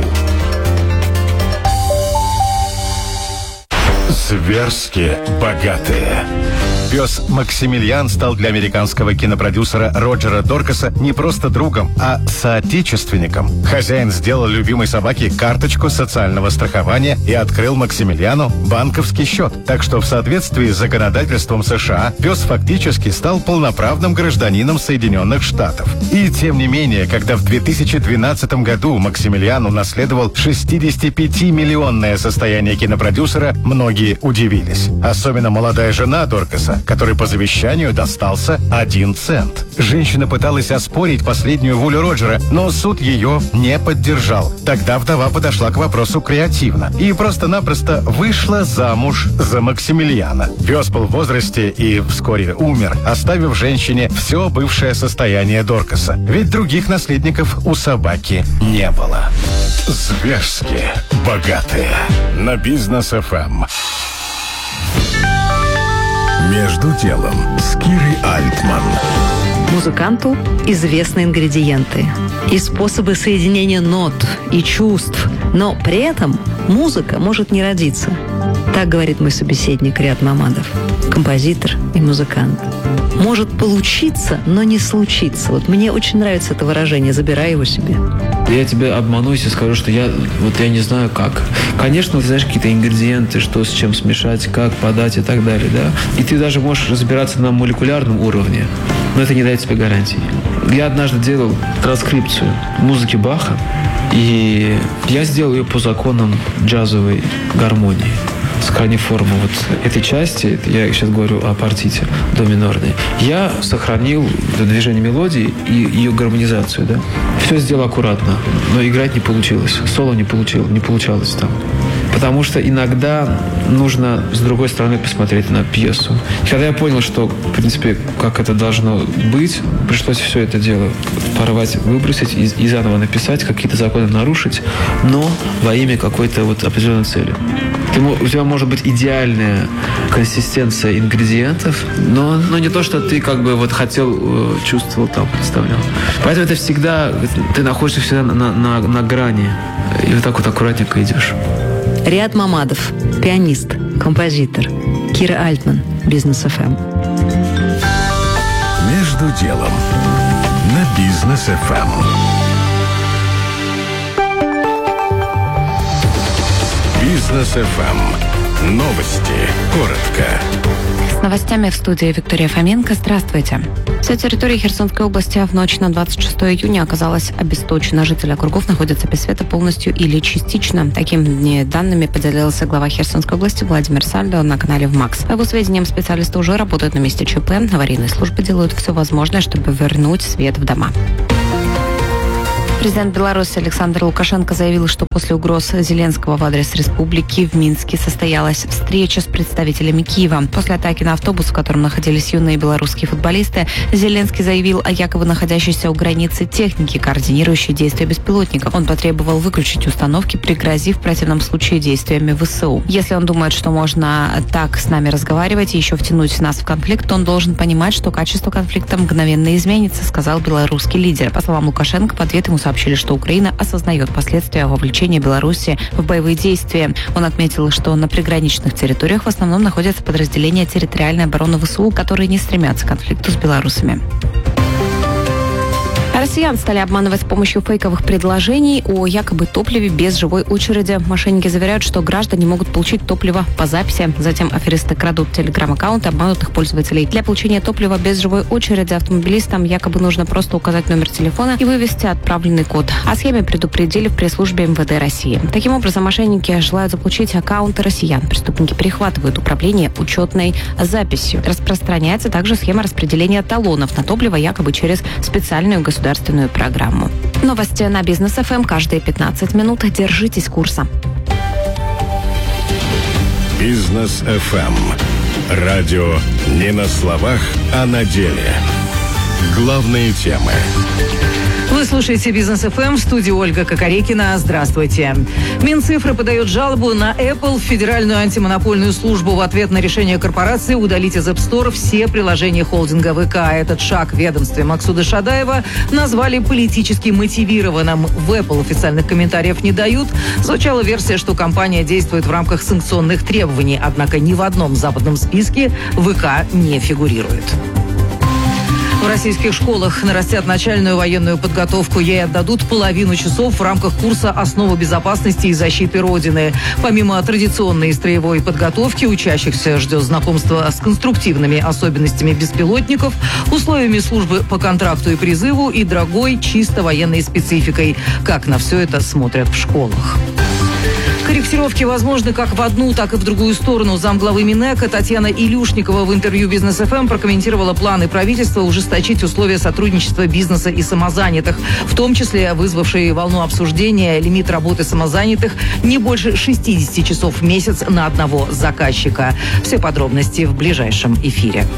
Зверски богатые. Пес Максимилиан стал для американского кинопродюсера Роджера Доркаса не просто другом, а соотечественником. Хозяин сделал любимой собаке карточку социального страхования и открыл Максимилиану банковский счет. Так что в соответствии с законодательством США пес фактически стал полноправным гражданином Соединенных Штатов. И тем не менее, когда в две тысячи двенадцатом году Максимилиан унаследовал шестидесятипятимиллионное состояние кинопродюсера, многие удивились. Особенно молодая жена Доркаса, который по завещанию достался один цент. Женщина пыталась оспорить последнюю волю Роджера, но суд ее не поддержал. Тогда вдова подошла к вопросу креативно и просто-напросто вышла замуж за Максимилиана. Пес был в возрасте и вскоре умер, оставив женщине все бывшее состояние Доркаса. Ведь других наследников у собаки не было. Зверски богатые. На Бизнес эф эм. Между делом с Кирой Альтман. Музыканту известны ингредиенты и способы соединения нот и чувств, но при этом музыка может не родиться. Так говорит мой собеседник Риат Мамадов, композитор и музыкант. Может получиться, но не случиться. Вот мне очень нравится это выражение «забирай его себе». Я тебе обманусь и скажу, что я вот я не знаю как. Конечно, ты знаешь какие-то ингредиенты, что с чем смешать, как подать и так далее, да. И ты даже можешь разбираться на молекулярном уровне, но это не дает тебе гарантии. Я однажды делал транскрипцию музыки Баха, и я сделал ее по законам джазовой гармонии. Сохранив форму вот этой части, я сейчас говорю о партите до минорной, я сохранил движение мелодии и ее гармонизацию, да. Все сделал аккуратно, но играть не получилось, соло не получилось, не получалось там. Потому что иногда нужно с другой стороны посмотреть на пьесу. И когда я понял, что, в принципе, как это должно быть, пришлось все это дело порвать, выбросить и, и заново написать, какие-то законы нарушить, но во имя какой-то вот определенной цели. Ты, у тебя может быть идеальная консистенция ингредиентов, но, но не то, что ты как бы вот хотел, чувствовал там, представлял. Поэтому это всегда, ты находишься всегда на, на, на грани, и вот так вот аккуратненько идешь. Риат Мамадов, пианист, композитор. Кира Альтман, Бизнес эф эм. Между делом на Бизнес эф эм. Бизнес эф эм. Новости. Коротко. С новостями в студии Виктория Фоменко. Здравствуйте. Вся территория Херсонской области в ночь на двадцать шестое июня оказалась обесточена. Жители округов находятся без света полностью или частично. Такими данными поделился глава Херсонской области Владимир Сальдо на канале ВМАКС. По его сведениям, специалисты уже работают на месте ЧП. Аварийные службы делают все возможное, чтобы вернуть свет в дома. Президент Беларуси Александр Лукашенко заявил, что после угроз Зеленского в адрес республики в Минске состоялась встреча с представителями Киева. После атаки на автобус, в котором находились юные белорусские футболисты, Зеленский заявил о якобы находящейся у границы технике, координирующей действия беспилотников. Он потребовал выключить установки, пригрозив в противном случае действиями ВСУ. Если он думает, что можно так с нами разговаривать и еще втянуть нас в конфликт, то он должен понимать, что качество конфликта мгновенно изменится, сказал белорусский лидер. По словам Лукашенко, в ответ ему сообщили, что Украина осознает последствия вовлечения Беларуси в боевые действия. Он отметил, что на приграничных территориях в основном находятся подразделения территориальной обороны ВСУ, которые не стремятся к конфликту с белорусами. Россиян стали обманывать с помощью фейковых предложений о якобы топливе без живой очереди. Мошенники заверяют, что граждане могут получить топливо по записи. Затем аферисты крадут телеграм-аккаунты обманутых пользователей. Для получения топлива без живой очереди автомобилистам якобы нужно просто указать номер телефона и вывести отправленный код. О схеме предупредили в пресс-службе эм вэ дэ России. Таким образом, мошенники желают заполучить аккаунты россиян. Преступники перехватывают управление учетной записью. Распространяется также схема распределения талонов на топливо якобы через специальную государственную государственную программу. Новости на Бизнес эф эм каждые пятнадцать минут. Держитесь курса. Бизнес эф эм. Радио не на словах, а на деле. Главные темы. Вы слушаете Бизнес эф эм, в студии Ольга Кокорекина. Здравствуйте. Минцифры подает жалобу на Apple в Федеральную антимонопольную службу в ответ на решение корпорации удалить из App Store все приложения холдинга вэ ка. Этот шаг в ведомстве Максуда Шадаева назвали политически мотивированным. В Apple официальных комментариев не дают. Звучала версия, что компания действует в рамках санкционных требований, однако ни в одном западном списке вэ ка не фигурирует. В российских школах нарастят начальную военную подготовку. Ей отдадут половину часов в рамках курса «Основы безопасности и защиты Родины». Помимо традиционной строевой подготовки, учащихся ждет знакомство с конструктивными особенностями беспилотников, условиями службы по контракту и призыву и дорогой чисто военной спецификой. Как на все это смотрят в школах. Корректировки возможны как в одну, так и в другую сторону. Замглавы Минэка Татьяна Илюшникова в интервью Бизнес эф эм прокомментировала планы правительства ужесточить условия сотрудничества бизнеса и самозанятых, в том числе вызвавшие волну обсуждения лимит работы самозанятых не больше шестьдесят часов в месяц на одного заказчика. Все подробности в ближайшем эфире.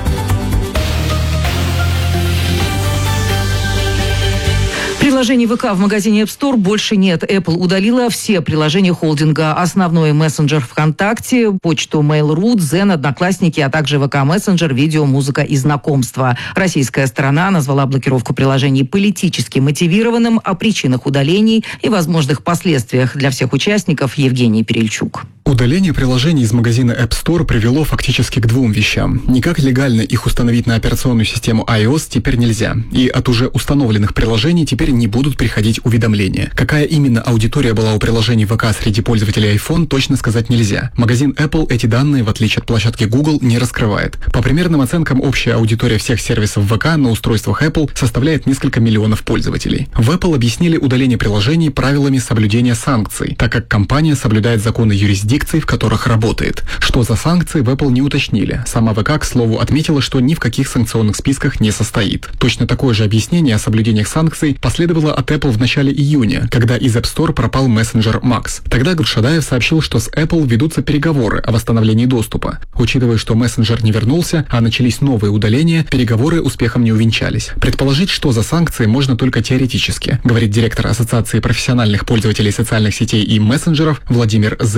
Приложений вэ ка в магазине App Store больше нет. Apple удалила все приложения холдинга. Основной мессенджер ВКонтакте, почту Mail.ru, Дзен, Одноклассники, а также вэ ка мессенджер, видео, музыка и знакомства. Российская сторона назвала блокировку приложений политически мотивированным. О причинах удалений и возможных последствиях для всех участников Евгений Перельчук. Удаление приложений из магазина App Store привело фактически к двум вещам. Никак легально их установить на операционную систему iOS теперь нельзя. И от уже установленных приложений теперь не будут приходить уведомления. Какая именно аудитория была у приложений вэ ка среди пользователей iPhone, точно сказать нельзя. Магазин Apple эти данные, в отличие от площадки Google, не раскрывает. По примерным оценкам, общая аудитория всех сервисов вэ ка на устройствах Apple составляет несколько миллионов пользователей. В Apple объяснили удаление приложений правилами соблюдения санкций, так как компания соблюдает законы юрисдикции, в которых работает. Что за санкции, в Apple не уточнили. Сама вэ ка, к слову, отметила, что ни в каких санкционных списках не состоит. Точно такое же объяснение о соблюдениях санкций последовало от Apple в начале июня, когда из App Store пропал мессенджер Макс. Тогда Гуршадаев сообщил, что с Apple ведутся переговоры о восстановлении доступа. Учитывая, что мессенджер не вернулся, а начались новые удаления, переговоры успехом не увенчались. Предположить, что за санкции, можно только теоретически, говорит директор Ассоциации профессиональных пользователей социальных сетей и мессенджеров Владимир Зыков.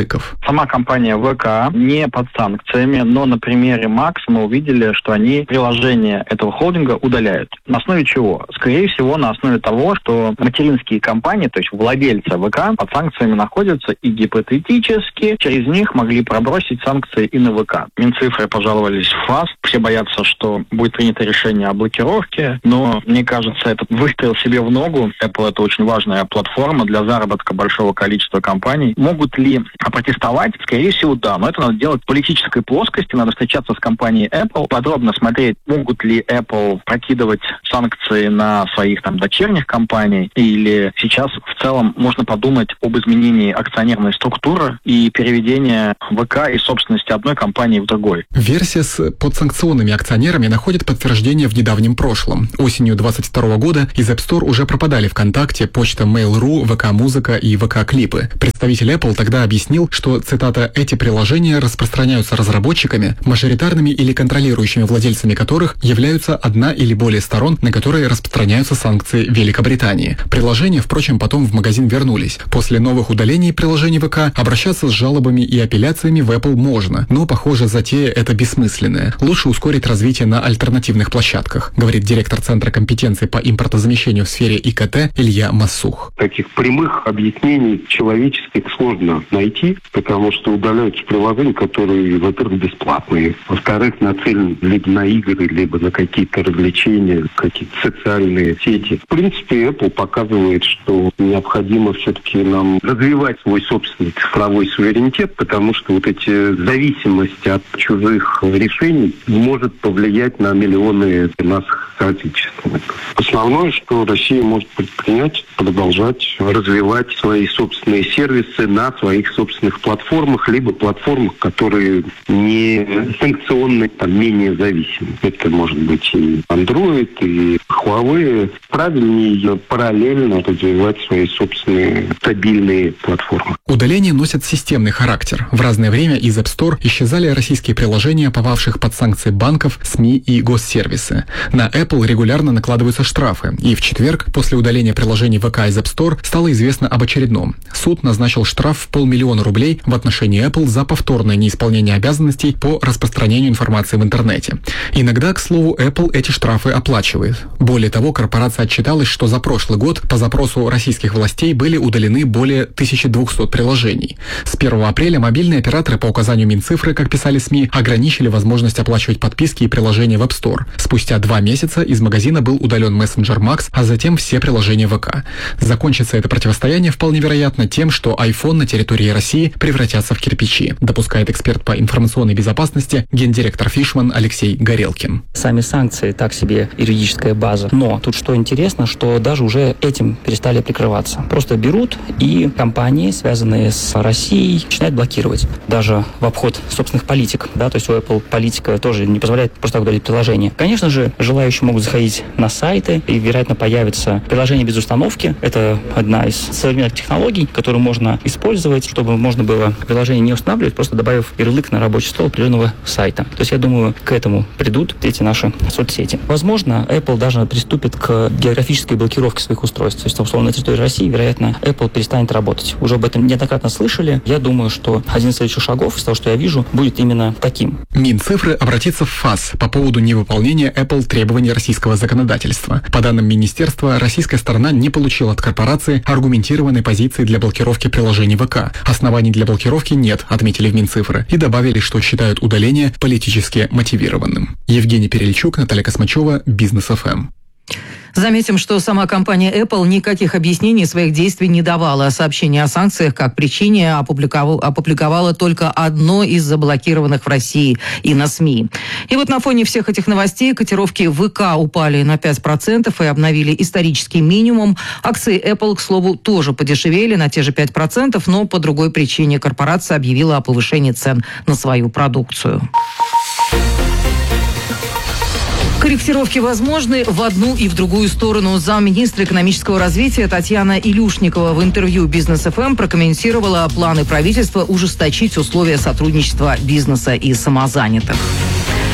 Сама компания ВК не под санкциями, но на примере Макс мы увидели, что они приложение этого холдинга удаляют. На основе чего? Скорее всего, на основе того, что материнские компании, то есть владельцы ВК, под санкциями находятся и гипотетически через них могли пробросить санкции и на ВК. Минцифры пожаловались в ФАС. Все боятся, что будет принято решение о блокировке, но мне кажется, этот выстрел себе в ногу. Apple — это очень важная платформа для заработка большого количества компаний. Могут ли опротестовать? Скорее всего, да. Но это надо делать в политической плоскости. Надо встречаться с компанией Apple, подробно смотреть, могут ли Apple прокидывать санкции на своих там дочерних компаний, или сейчас в целом можно подумать об изменении акционерной структуры и переведении ВК из собственности одной компании в другой. Версия с подсанкционными акционерами находит подтверждение в недавнем прошлом. Осенью двадцать второго года из App Store уже пропадали ВКонтакте, почта Mail.ru, ВК-музыка и ВК-клипы. Представитель Apple тогда объяснил, что, цитата, «эти приложения распространяются разработчиками, мажоритарными или контролирующими владельцами которых являются одна или более сторон, на которые распространяются санкции Великобритании». Приложения, впрочем, потом в магазин вернулись. После новых удалений приложений ВК обращаться с жалобами и апелляциями в Apple можно, но, похоже, затея эта бессмысленная. Лучше ускорить развитие на альтернативных площадках, говорит директор Центра компетенции по импортозамещению в сфере ИКТ Илья Массух. Таких прямых объяснений человеческих сложно найти, потому что удаляются приложения, которые, во-первых, бесплатные, во-вторых, нацелены либо на игры, либо на какие-то развлечения, какие-то социальные сети. В принципе, Apple показывает, что необходимо все-таки нам развивать свой собственный цифровой суверенитет, потому что вот эти зависимости от чужих решений может повлиять на миллионы наших соотечественников. Основное, что Россия может предпринять, продолжать развивать свои собственные сервисы на своих собственных платформах, либо платформах, которые не санкционны, там, менее зависимы. Это может быть и Android, и Huawei. Правильнее параллельно развивать свои собственные стабильные платформы. Удаления носят системный характер. В разное время из App Store исчезали российские приложения, попавших под санкции банков, СМИ и госсервисы. На Apple регулярно накладываются штрафы, и в четверг, после удаления приложений ВК из App Store, стало известно об очередном. Суд назначил штраф в полмиллиона рублей в отношении Apple за повторное неисполнение обязанностей по распространению информации в интернете. Иногда, к слову, Apple эти штрафы оплачивает. Более того, корпорация отчиталась, что за прошлый год по запросу российских властей были удалены более тысяча двести приложений. С первого апреля мобильные операторы по указанию Минцифры, как писали СМИ, ограничили возможность оплачивать подписки и приложения в App Store. Спустя два месяца из магазина был удален мессенджер Макс, а затем все приложения ВК. Закончится это противостояние вполне вероятно тем, что iPhone на территории России превратятся в кирпичи, допускает эксперт по информационной безопасности, гендиректор Фишман Алексей Горелкин. Сами санкции так себе юридическая база, но тут что интересно, что даже уже этим перестали прикрываться. Просто берут и компании, связанные с Россией, начинают блокировать. Даже в обход собственных политик, да, то есть у Apple политика тоже не позволяет просто так удалить приложение. Конечно же, желающие могут заходить на сайты, и, вероятно, появится приложение без установки. Это одна из современных технологий, которую можно использовать, чтобы можно было приложение не устанавливать, просто добавив ярлык на рабочий стол определенного сайта. То есть, я думаю, к этому придут эти наши соцсети. Возможно, Apple даже приступит к географической блокировке своих устройств. То есть, условно, на территории России, вероятно, Apple перестанет работать. Уже об этом неоднократно слышали. Я думаю, что один из следующих шагов, из того, что я вижу, будет именно таким. Минцифры обратится в ФАС по поводу невыполнения Apple требований российского законодательства. По данным министерства, российская сторона не получила от корпорации аргументированной позиции для блокировки приложений ВК. Оснований для блокировки нет, отметили в Минцифры, и добавили, что считают удаление политически мотивированным. Евгений Перельчук, Наталья Космачева, Бизнес эф эм. Заметим, что сама компания Apple никаких объяснений своих действий не давала. Сообщение о санкциях как причине опубликовала, опубликовала только одно из заблокированных в России и на СМИ. И вот на фоне всех этих новостей котировки ВК упали на пять процентов и обновили исторический минимум. Акции Apple, к слову, тоже подешевели на те же пять процентов, но по другой причине. Корпорация объявила о повышении цен на свою продукцию. Корректировки возможны в одну и в другую сторону. Замминистра экономического развития Татьяна Илюшникова в интервью «Бизнес эф эм» прокомментировала планы правительства ужесточить условия сотрудничества бизнеса и самозанятых.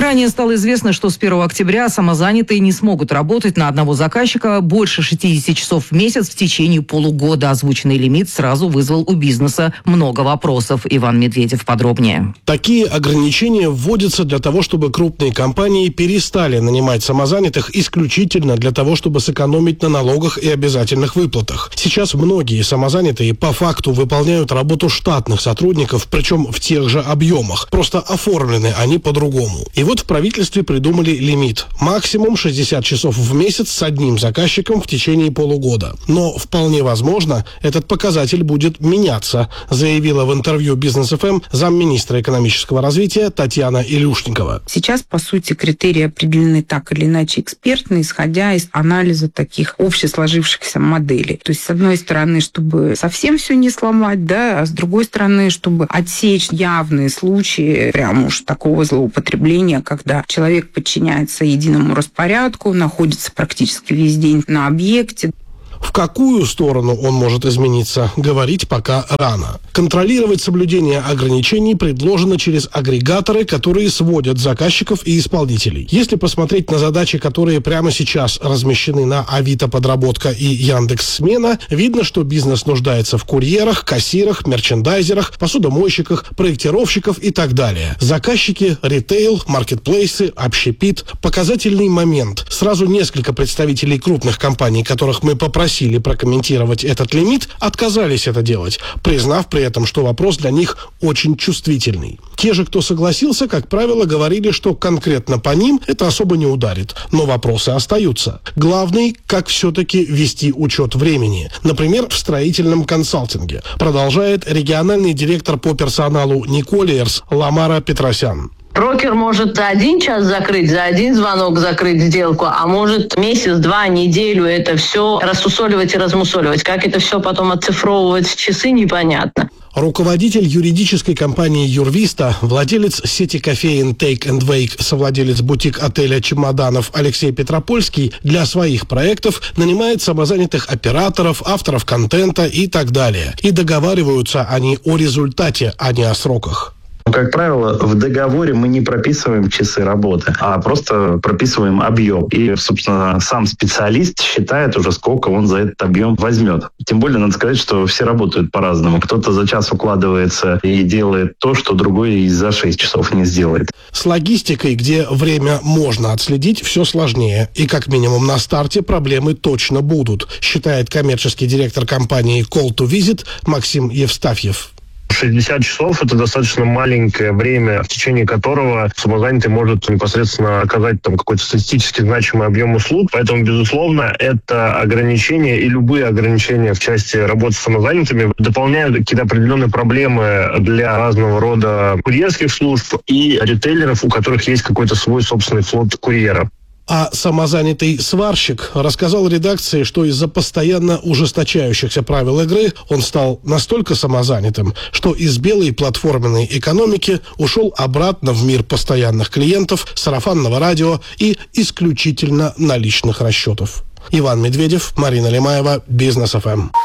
Ранее стало известно, что с первого октября самозанятые не смогут работать на одного заказчика больше шестьдесят часов в месяц в течение полугода. Озвученный лимит сразу вызвал у бизнеса много вопросов. Иван Медведев подробнее. Такие ограничения вводятся для того, чтобы крупные компании перестали нанимать самозанятых исключительно для того, чтобы сэкономить на налогах и обязательных выплатах. Сейчас многие самозанятые по факту выполняют работу штатных сотрудников, причем в тех же объемах. Просто оформлены они по-другому. И вот в правительстве придумали лимит. Максимум шестьдесят часов в месяц с одним заказчиком в течение полугода. Но вполне возможно, этот показатель будет меняться, заявила в интервью Бизнес эф эм замминистра экономического развития Татьяна Илюшникова. Сейчас, по сути, критерии определены так или иначе экспертно, исходя из анализа таких общесложившихся моделей. То есть, с одной стороны, чтобы совсем все не сломать, да, а с другой стороны, чтобы отсечь явные случаи прям уж такого злоупотребления, когда человек подчиняется единому распорядку, находится практически весь день на объекте. В какую сторону он может измениться, говорить пока рано. Контролировать соблюдение ограничений предложено через агрегаторы, которые сводят заказчиков и исполнителей. Если посмотреть на задачи, которые прямо сейчас размещены на Авито Подработка и Яндекс.Смена, видно, что бизнес нуждается в курьерах, кассирах, мерчендайзерах, посудомойщиках, проектировщиков и так далее. Заказчики, ритейл, маркетплейсы, общепит. Показательный момент. Сразу несколько представителей крупных компаний, которых мы попросили Просили прокомментировать этот лимит, отказались это делать, признав при этом, что вопрос для них очень чувствительный. Те же, кто согласился, как правило, говорили, что конкретно по ним это особо не ударит, но вопросы остаются. Главный, как все-таки вести учет времени, например, в строительном консалтинге, продолжает региональный директор по персоналу Николиерс Ламара Петросян. Брокер может за один час закрыть, за один звонок закрыть сделку, а может месяц, два, неделю это все рассусоливать и размусоливать. Как это все потом оцифровывать в часы, непонятно. Руководитель юридической компании «Юрвиста», владелец сети кофеин «Take and Wake», совладелец бутик-отеля «Чемоданов» Алексей Петропольский для своих проектов нанимает самозанятых операторов, авторов контента и так далее. И договариваются они о результате, а не о сроках. Как правило, в договоре мы не прописываем часы работы, а просто прописываем объем. И, собственно, сам специалист считает уже, сколько он за этот объем возьмет. Тем более, надо сказать, что все работают по-разному. Кто-то за час укладывается и делает то, что другой и за шесть часов не сделает. С логистикой, где время можно отследить, все сложнее. И как минимум на старте проблемы точно будут, считает коммерческий директор компании Call to Visit Максим Евстафьев. шестьдесят часов – это достаточно маленькое время, в течение которого самозанятый может непосредственно оказать там какой-то статистически значимый объем услуг. Поэтому, безусловно, это ограничения и любые ограничения в части работы с самозанятыми дополняют какие-то определенные проблемы для разного рода курьерских служб и ритейлеров, у которых есть какой-то свой собственный флот курьера. А самозанятый сварщик рассказал редакции, что из-за постоянно ужесточающихся правил игры он стал настолько самозанятым, что из белой платформенной экономики ушел обратно в мир постоянных клиентов, сарафанного радио и исключительно наличных расчетов. Иван Медведев, Марина Лемаева, Бизнес эф эм.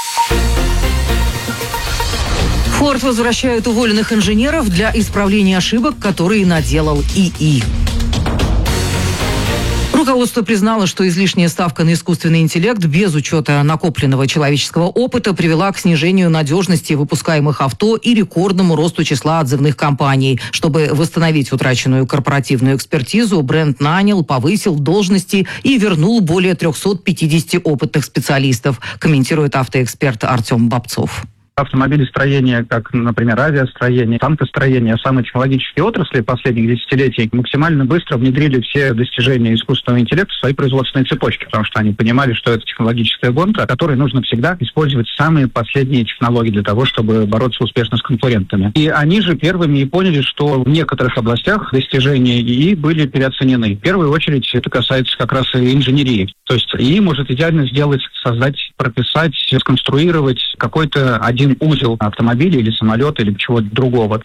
Форд возвращает уволенных инженеров для исправления ошибок, которые наделал ИИ. Руководство признало, что излишняя ставка на искусственный интеллект без учета накопленного человеческого опыта привела к снижению надежности выпускаемых авто и рекордному росту числа отзывных компаний. Чтобы восстановить утраченную корпоративную экспертизу, бренд нанял, повысил должности и вернул более триста пятьдесят опытных специалистов, комментирует автоэксперт Артем Бобцов. Автомобилестроение, как, например, авиастроение, танкостроение, самые технологические отрасли последних десятилетий максимально быстро внедрили все достижения искусственного интеллекта в свои производственные цепочки, потому что они понимали, что это технологическая гонка, которой нужно всегда использовать самые последние технологии для того, чтобы бороться успешно с конкурентами. И они же первыми и поняли, что в некоторых областях достижения ИИ были переоценены. В первую очередь это касается как раз и инженерии. То есть ИИ может идеально сделать, создать, прописать, сконструировать какой-то один узел автомобиля или самолета или чего-то другого. Может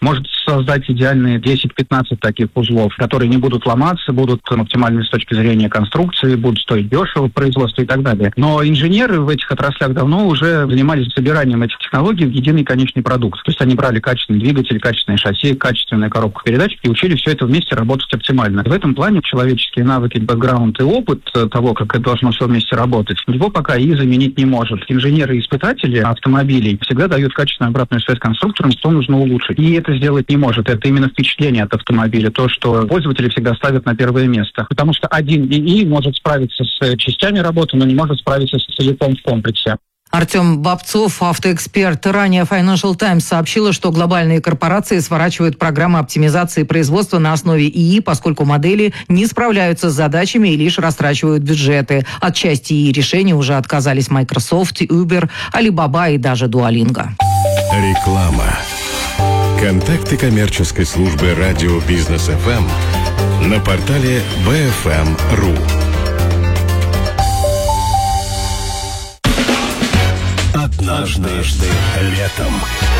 создать идеальные десять-пятнадцать таких узлов, которые не будут ломаться, будут оптимальны с точки зрения конструкции, будут стоить дешево в производстве и так далее. Но инженеры в этих отраслях давно уже занимались собиранием этих технологий в единый конечный продукт. То есть они брали качественный двигатель, качественное шасси, качественную коробку передач и учили все это вместе работать оптимально. В этом плане человеческие навыки, бэкграунд и опыт того, как это должно все вместе работать, его пока и заменить не может. Инженеры и испытатели автомобилей всегда дают качественную обратную связь конструкторам, что нужно улучшить. И это сделать не может. Это именно впечатление от автомобиля, то, что пользователи всегда ставят на первое место. Потому что один ИИ может справиться с частями работы, но не может справиться с целиком в комплексе. Артем Бобцов, автоэксперт. Ранее Financial Times сообщила, что глобальные корпорации сворачивают программы оптимизации производства на основе ИИ, поскольку модели не справляются с задачами и лишь растрачивают бюджеты. От части ИИ решений уже отказались Microsoft, Uber, Alibaba и даже Duolingo. Реклама. Контакты коммерческой службы радио Бизнес эф эм на портале би эф эм точка ру. Однажды летом.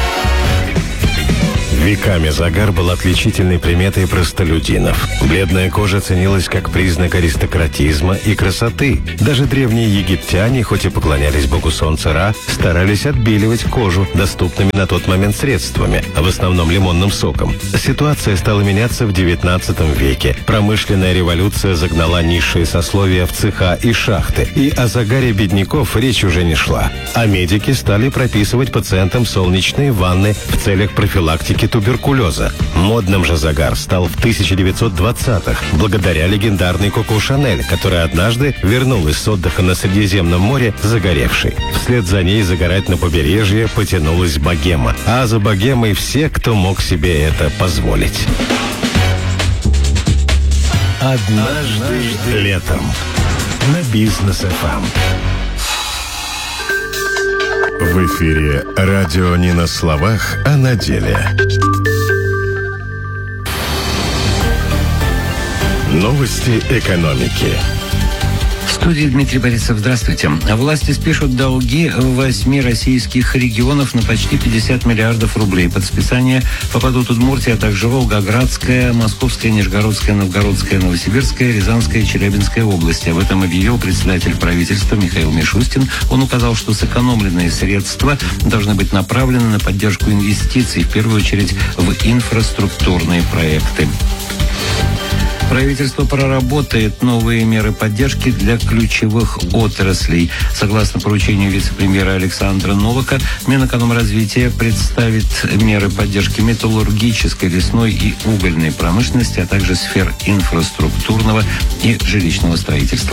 Веками загар был отличительной приметой простолюдинов. Бледная кожа ценилась как признак аристократизма и красоты. Даже древние египтяне, хоть и поклонялись богу солнца Ра, старались отбеливать кожу доступными на тот момент средствами, в основном лимонным соком. Ситуация стала меняться в девятнадцатом веке. Промышленная революция загнала низшие сословия в цеха и шахты, и о загаре бедняков речь уже не шла. А медики стали прописывать пациентам солнечные ванны в целях профилактики туберкулеза. Модным же загар стал в тысяча девятьсот двадцатых, благодаря легендарной Коко Шанель, которая однажды вернулась с отдыха на Средиземном море загоревшей. Вслед за ней загорать на побережье потянулась богема. А за богемой все, кто мог себе это позволить. Однажды летом на Бизнес эф эм. В эфире радио не на словах, а на деле. Новости экономики. В студии Дмитрий Борисов. Здравствуйте. Власти спишут долги восьми российских регионов на почти пятьдесят миллиардов рублей. Под списание попадут Удмуртия, а также Волгоградская, Московская, Нижегородская, Новгородская, Новосибирская, Рязанская и Челябинская области. Об этом объявил председатель правительства Михаил Мишустин. Он указал, что сэкономленные средства должны быть направлены на поддержку инвестиций, в первую очередь в инфраструктурные проекты. Правительство проработает новые меры поддержки для ключевых отраслей. Согласно поручению вице-премьера Александра Новака, Минэкономразвития представит меры поддержки металлургической, лесной и угольной промышленности, а также сфер инфраструктурного и жилищного строительства.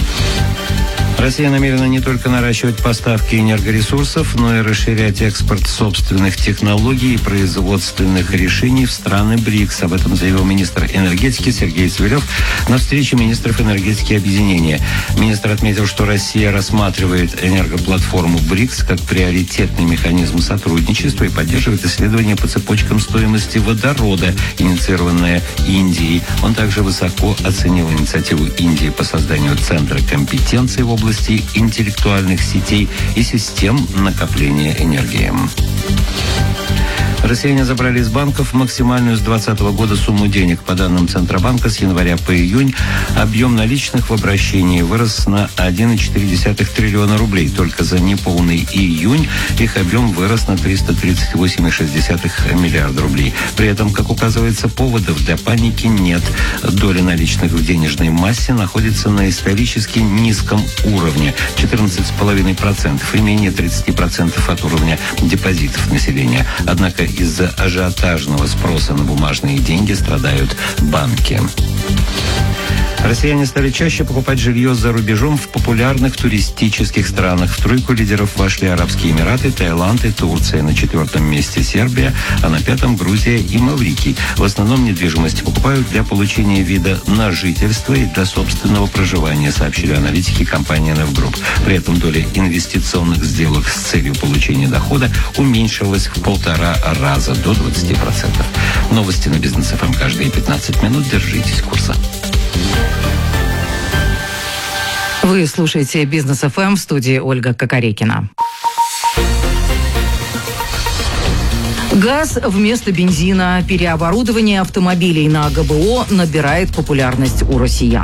Россия намерена не только наращивать поставки энергоресурсов, но и расширять экспорт собственных технологий и производственных решений в страны БРИКС. Об этом заявил министр энергетики Сергей Цивилев на встрече министров энергетики объединения. Министр отметил, что Россия рассматривает энергоплатформу БРИКС как приоритетный механизм сотрудничества и поддерживает исследования по цепочкам стоимости водорода, инициированное Индией. Он также высоко оценил инициативу Индии по созданию Центра компетенции в области интеллектуальных сетей и систем накопления энергии. Россияне забрали из банков максимальную с двадцатого года сумму денег. По данным Центробанка, с января по июнь объем наличных в обращении вырос на один целых четыре десятых триллиона рублей. Только за неполный июнь их объем вырос на триста тридцать восемь целых шесть десятых миллиарда рублей. При этом, как указывается, поводов для паники нет. Доля наличных в денежной массе находится на исторически низком уровне – четырнадцать целых пять десятых процента и менее тридцать процентов от уровня депозитов населения. Однако из-за ажиотажного спроса на бумажные деньги страдают банки. Россияне стали чаще покупать жилье за рубежом в популярных туристических странах. В тройку лидеров вошли Арабские Эмираты, Таиланд и Турция. На четвертом месте Сербия, а на пятом Грузия и Маврикий. В основном недвижимость покупают для получения вида на жительство и для собственного проживания, сообщили аналитики компании «Невгрупп». При этом доля инвестиционных сделок с целью получения дохода уменьшилась в полтора раза, до двадцати процентов. Новости на Бизнес эф эм каждые пятнадцать минут. Держитесь курса. Вы слушаете Бизнес эф эм, в студии Ольга Кокорекина. Газ вместо бензина. Переоборудование автомобилей на ГБО набирает популярность у россиян.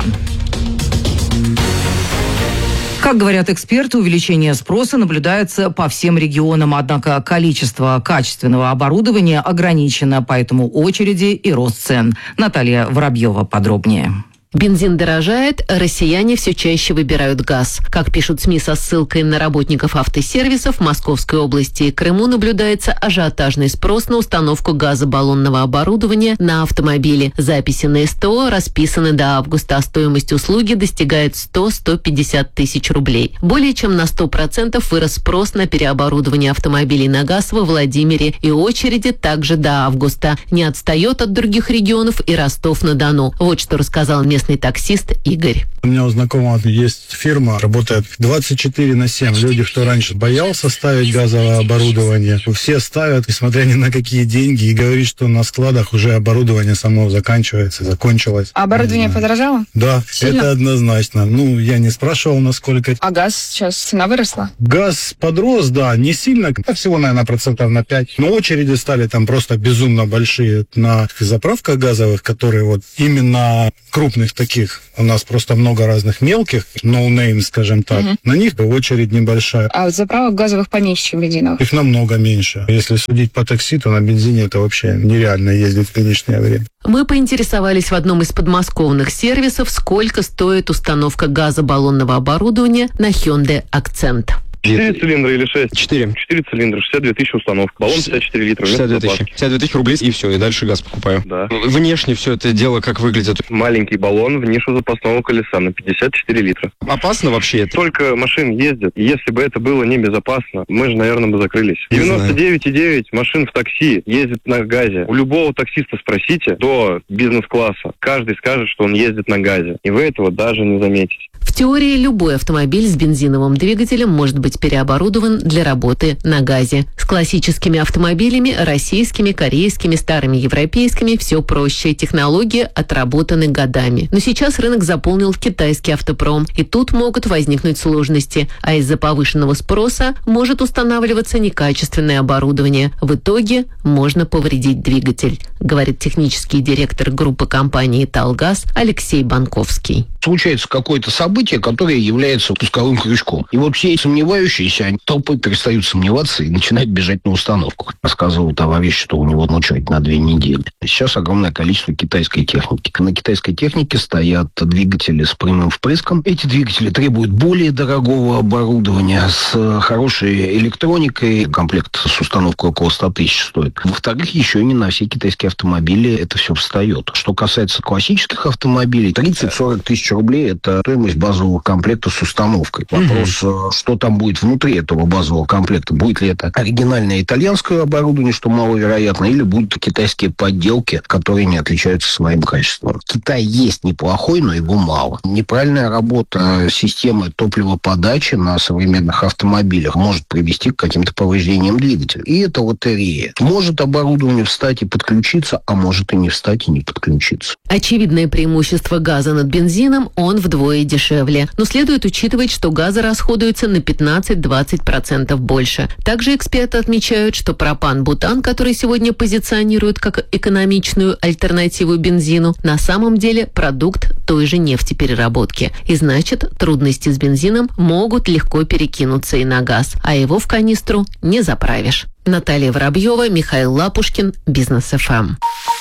Как говорят эксперты, увеличение спроса наблюдается по всем регионам, однако количество качественного оборудования ограничено, поэтому очереди и рост цен. Наталья Воробьева подробнее. Бензин дорожает, россияне все чаще выбирают газ. Как пишут СМИ со ссылкой на работников автосервисов, в Московской области и Крыму наблюдается ажиотажный спрос на установку газобаллонного оборудования на автомобили. Записи на СТО расписаны до августа, а стоимость услуги достигает сто - сто пятьдесят тысяч рублей. Более чем на сто процентов вырос спрос на переоборудование автомобилей на газ во Владимире, и очереди также до августа. Не отстает от других регионов и Ростов-на-Дону. Вот что рассказал местный таксист Игорь. У меня у знакомого есть фирма, работает двадцать четыре на семь. Люди, кто раньше боялся ставить газовое оборудование, все ставят, несмотря ни на какие деньги, и говорит, что на складах уже оборудование само заканчивается, закончилось. А оборудование подорожало? Да, Сильно? Это однозначно. Ну, я не спрашивал, насколько. А газ сейчас цена выросла? Газ подрос, да, не сильно, всего, наверное, процентов на пять. Но очереди стали там просто безумно большие на заправках газовых, которые вот именно крупных таких. У нас просто много разных мелких, no-name, скажем так. Угу. На них очередь небольшая. А вот заправок газовых поменьше, чем бензиновых? Их намного меньше. Если судить по такси, то на бензине это вообще нереально ездить в нынешнее время. Мы поинтересовались в одном из подмосковных сервисов, сколько стоит установка газобаллонного оборудования на Hyundai Accent. Четыре цилиндра или шесть? Четыре. Четыре цилиндра, шестьдесят две тысячи установка. Баллон пятьдесят четыре литра. шестьдесят две тысячи. шестьдесят две тысячи рублей, и все, и дальше газ покупаю. Да. Внешне все это дело как выглядит? Маленький баллон в нишу запасного колеса на пятьдесят четыре литра. Опасно вообще это? Только машин ездит. Если бы это было небезопасно, мы же, наверное, бы закрылись. девяносто девять и девять машин в такси ездит на газе. У любого таксиста спросите, до бизнес-класса, каждый скажет, что он ездит на газе. И вы этого даже не заметите. В теории любой автомобиль с бензиновым двигателем может быть переоборудован для работы на газе. С классическими автомобилями, российскими, корейскими, старыми европейскими, все проще. Технологии отработаны годами. Но сейчас рынок заполнил китайский автопром, и тут могут возникнуть сложности. А из-за повышенного спроса может устанавливаться некачественное оборудование. В итоге можно повредить двигатель, говорит технический директор группы компании «Талгаз» Алексей Банковский. Случается какое-то событие, которое является пусковым крючком. И вот все сомневающиеся, они толпой перестают сомневаться и начинают бежать на установку. Рассказывал товарищ, что у него ночевать на две недели. Сейчас огромное количество китайской техники. На китайской технике стоят двигатели с прямым впрыском. Эти двигатели требуют более дорогого оборудования с хорошей электроникой. Комплект с установкой около сто тысяч стоит. Во-вторых, еще и не на все китайские автомобили это все встает. Что касается классических автомобилей, тридцать-сорок тысяч рублей – это стоимость базового комплекта с установкой. Вопрос, mm-hmm. что там будет внутри этого базового комплекта. Будет ли это оригинальное итальянское оборудование, что маловероятно, или будут китайские подделки, которые не отличаются своим качеством. Китай есть неплохой, но его мало. Неправильная работа системы топливоподачи на современных автомобилях может привести к каким-то повреждениям двигателя. И это лотерея. Может оборудование встать и подключиться, а может и не встать и не подключиться. Очевидное преимущество газа над бензином – он вдвое дешевле. Но следует учитывать, что газа расходуется на пятнадцать-двадцать процентов больше. Также эксперты отмечают, что пропан-бутан, который сегодня позиционируют как экономичную альтернативу бензину, на самом деле продукт той же нефтепереработки. И значит, трудности с бензином могут легко перекинуться и на газ, а его в канистру не заправишь. Наталья Воробьева, Михаил Лапушкин, Бизнес эф эм.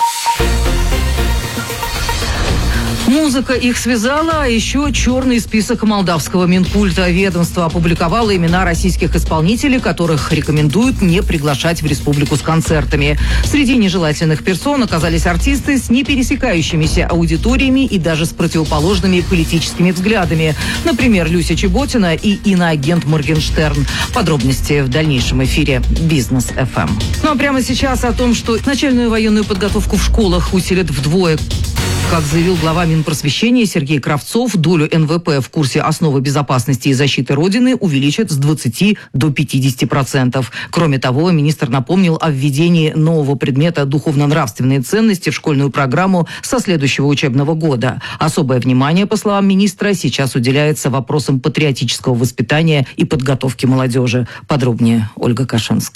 Музыка их связала, а еще черный список молдавского Минкульта. Ведомство опубликовало имена российских исполнителей, которых рекомендуют не приглашать в республику с концертами. Среди нежелательных персон оказались артисты с непересекающимися аудиториями и даже с противоположными политическими взглядами. Например, Люся Чеботина и иноагент Моргенштерн. Подробности в дальнейшем эфире Бизнес эф эм. Ну а прямо сейчас о том, что начальную военную подготовку в школах усилят вдвое. Как заявил глава Минпросвещения Сергей Кравцов, долю эн вэ пэ в курсе «Основы безопасности и защиты Родины» увеличат с двадцати до пятидесяти процентов. Кроме того, министр напомнил о введении нового предмета «Духовно-нравственные ценности» в школьную программу со следующего учебного года. Особое внимание, по словам министра, сейчас уделяется вопросам патриотического воспитания и подготовки молодежи. Подробнее Ольга Кашинская.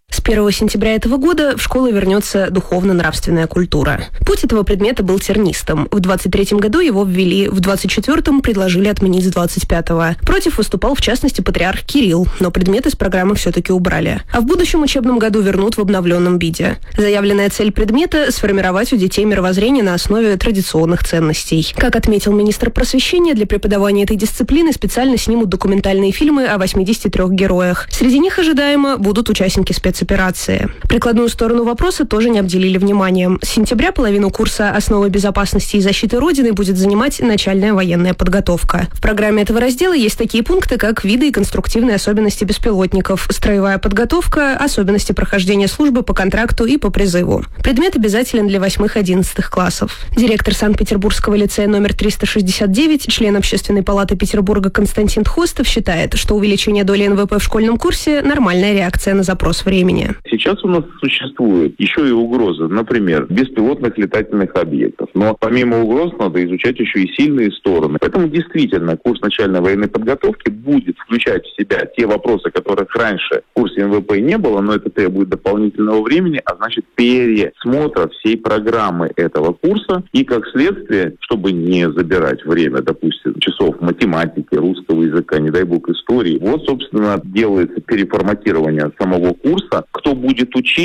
С первого сентября этого года в школу вернется духовно-нравственная культура. Путь этого предмета был тернистым. В двадцать третьем году его ввели, в двадцать четвёртом предложили отменить с двадцать пятого. Против выступал, в частности, патриарх Кирилл, но предмет из программы все-таки убрали. А в будущем учебном году вернут в обновленном виде. Заявленная цель предмета – сформировать у детей мировоззрение на основе традиционных ценностей. Как отметил министр просвещения, для преподавания этой дисциплины специально снимут документальные фильмы о восьмидесяти трёх героях. Среди них, ожидаемо, будут участники спецоперации. Прикладную сторону вопроса тоже не обделили вниманием. С сентября половину курса «Основы безопасности и защиты Родины» будет занимать начальная военная подготовка. В программе этого раздела есть такие пункты, как виды и конструктивные особенности беспилотников, строевая подготовка, особенности прохождения службы по контракту и по призыву. Предмет обязателен для восьмых-одиннадцатых классов. Директор Санкт-Петербургского лицея номер триста шестьдесят девять, член Общественной палаты Петербурга Константин Тхостов считает, что увеличение доли эн вэ пэ в школьном курсе – нормальная реакция на запрос времени. Сейчас у нас существует еще и угроза, например, беспилотных летательных объектов. Но помимо угроз надо изучать еще и сильные стороны. Поэтому действительно курс начальной военной подготовки будет включать в себя те вопросы, которых раньше в курсе эн вэ пэ не было, но это требует дополнительного времени, а значит пересмотра всей программы этого курса. И как следствие, чтобы не забирать время, допустим, часов математики, русского языка, не дай бог истории, вот, собственно, делается переформатирование самого курса. Кто будет учить,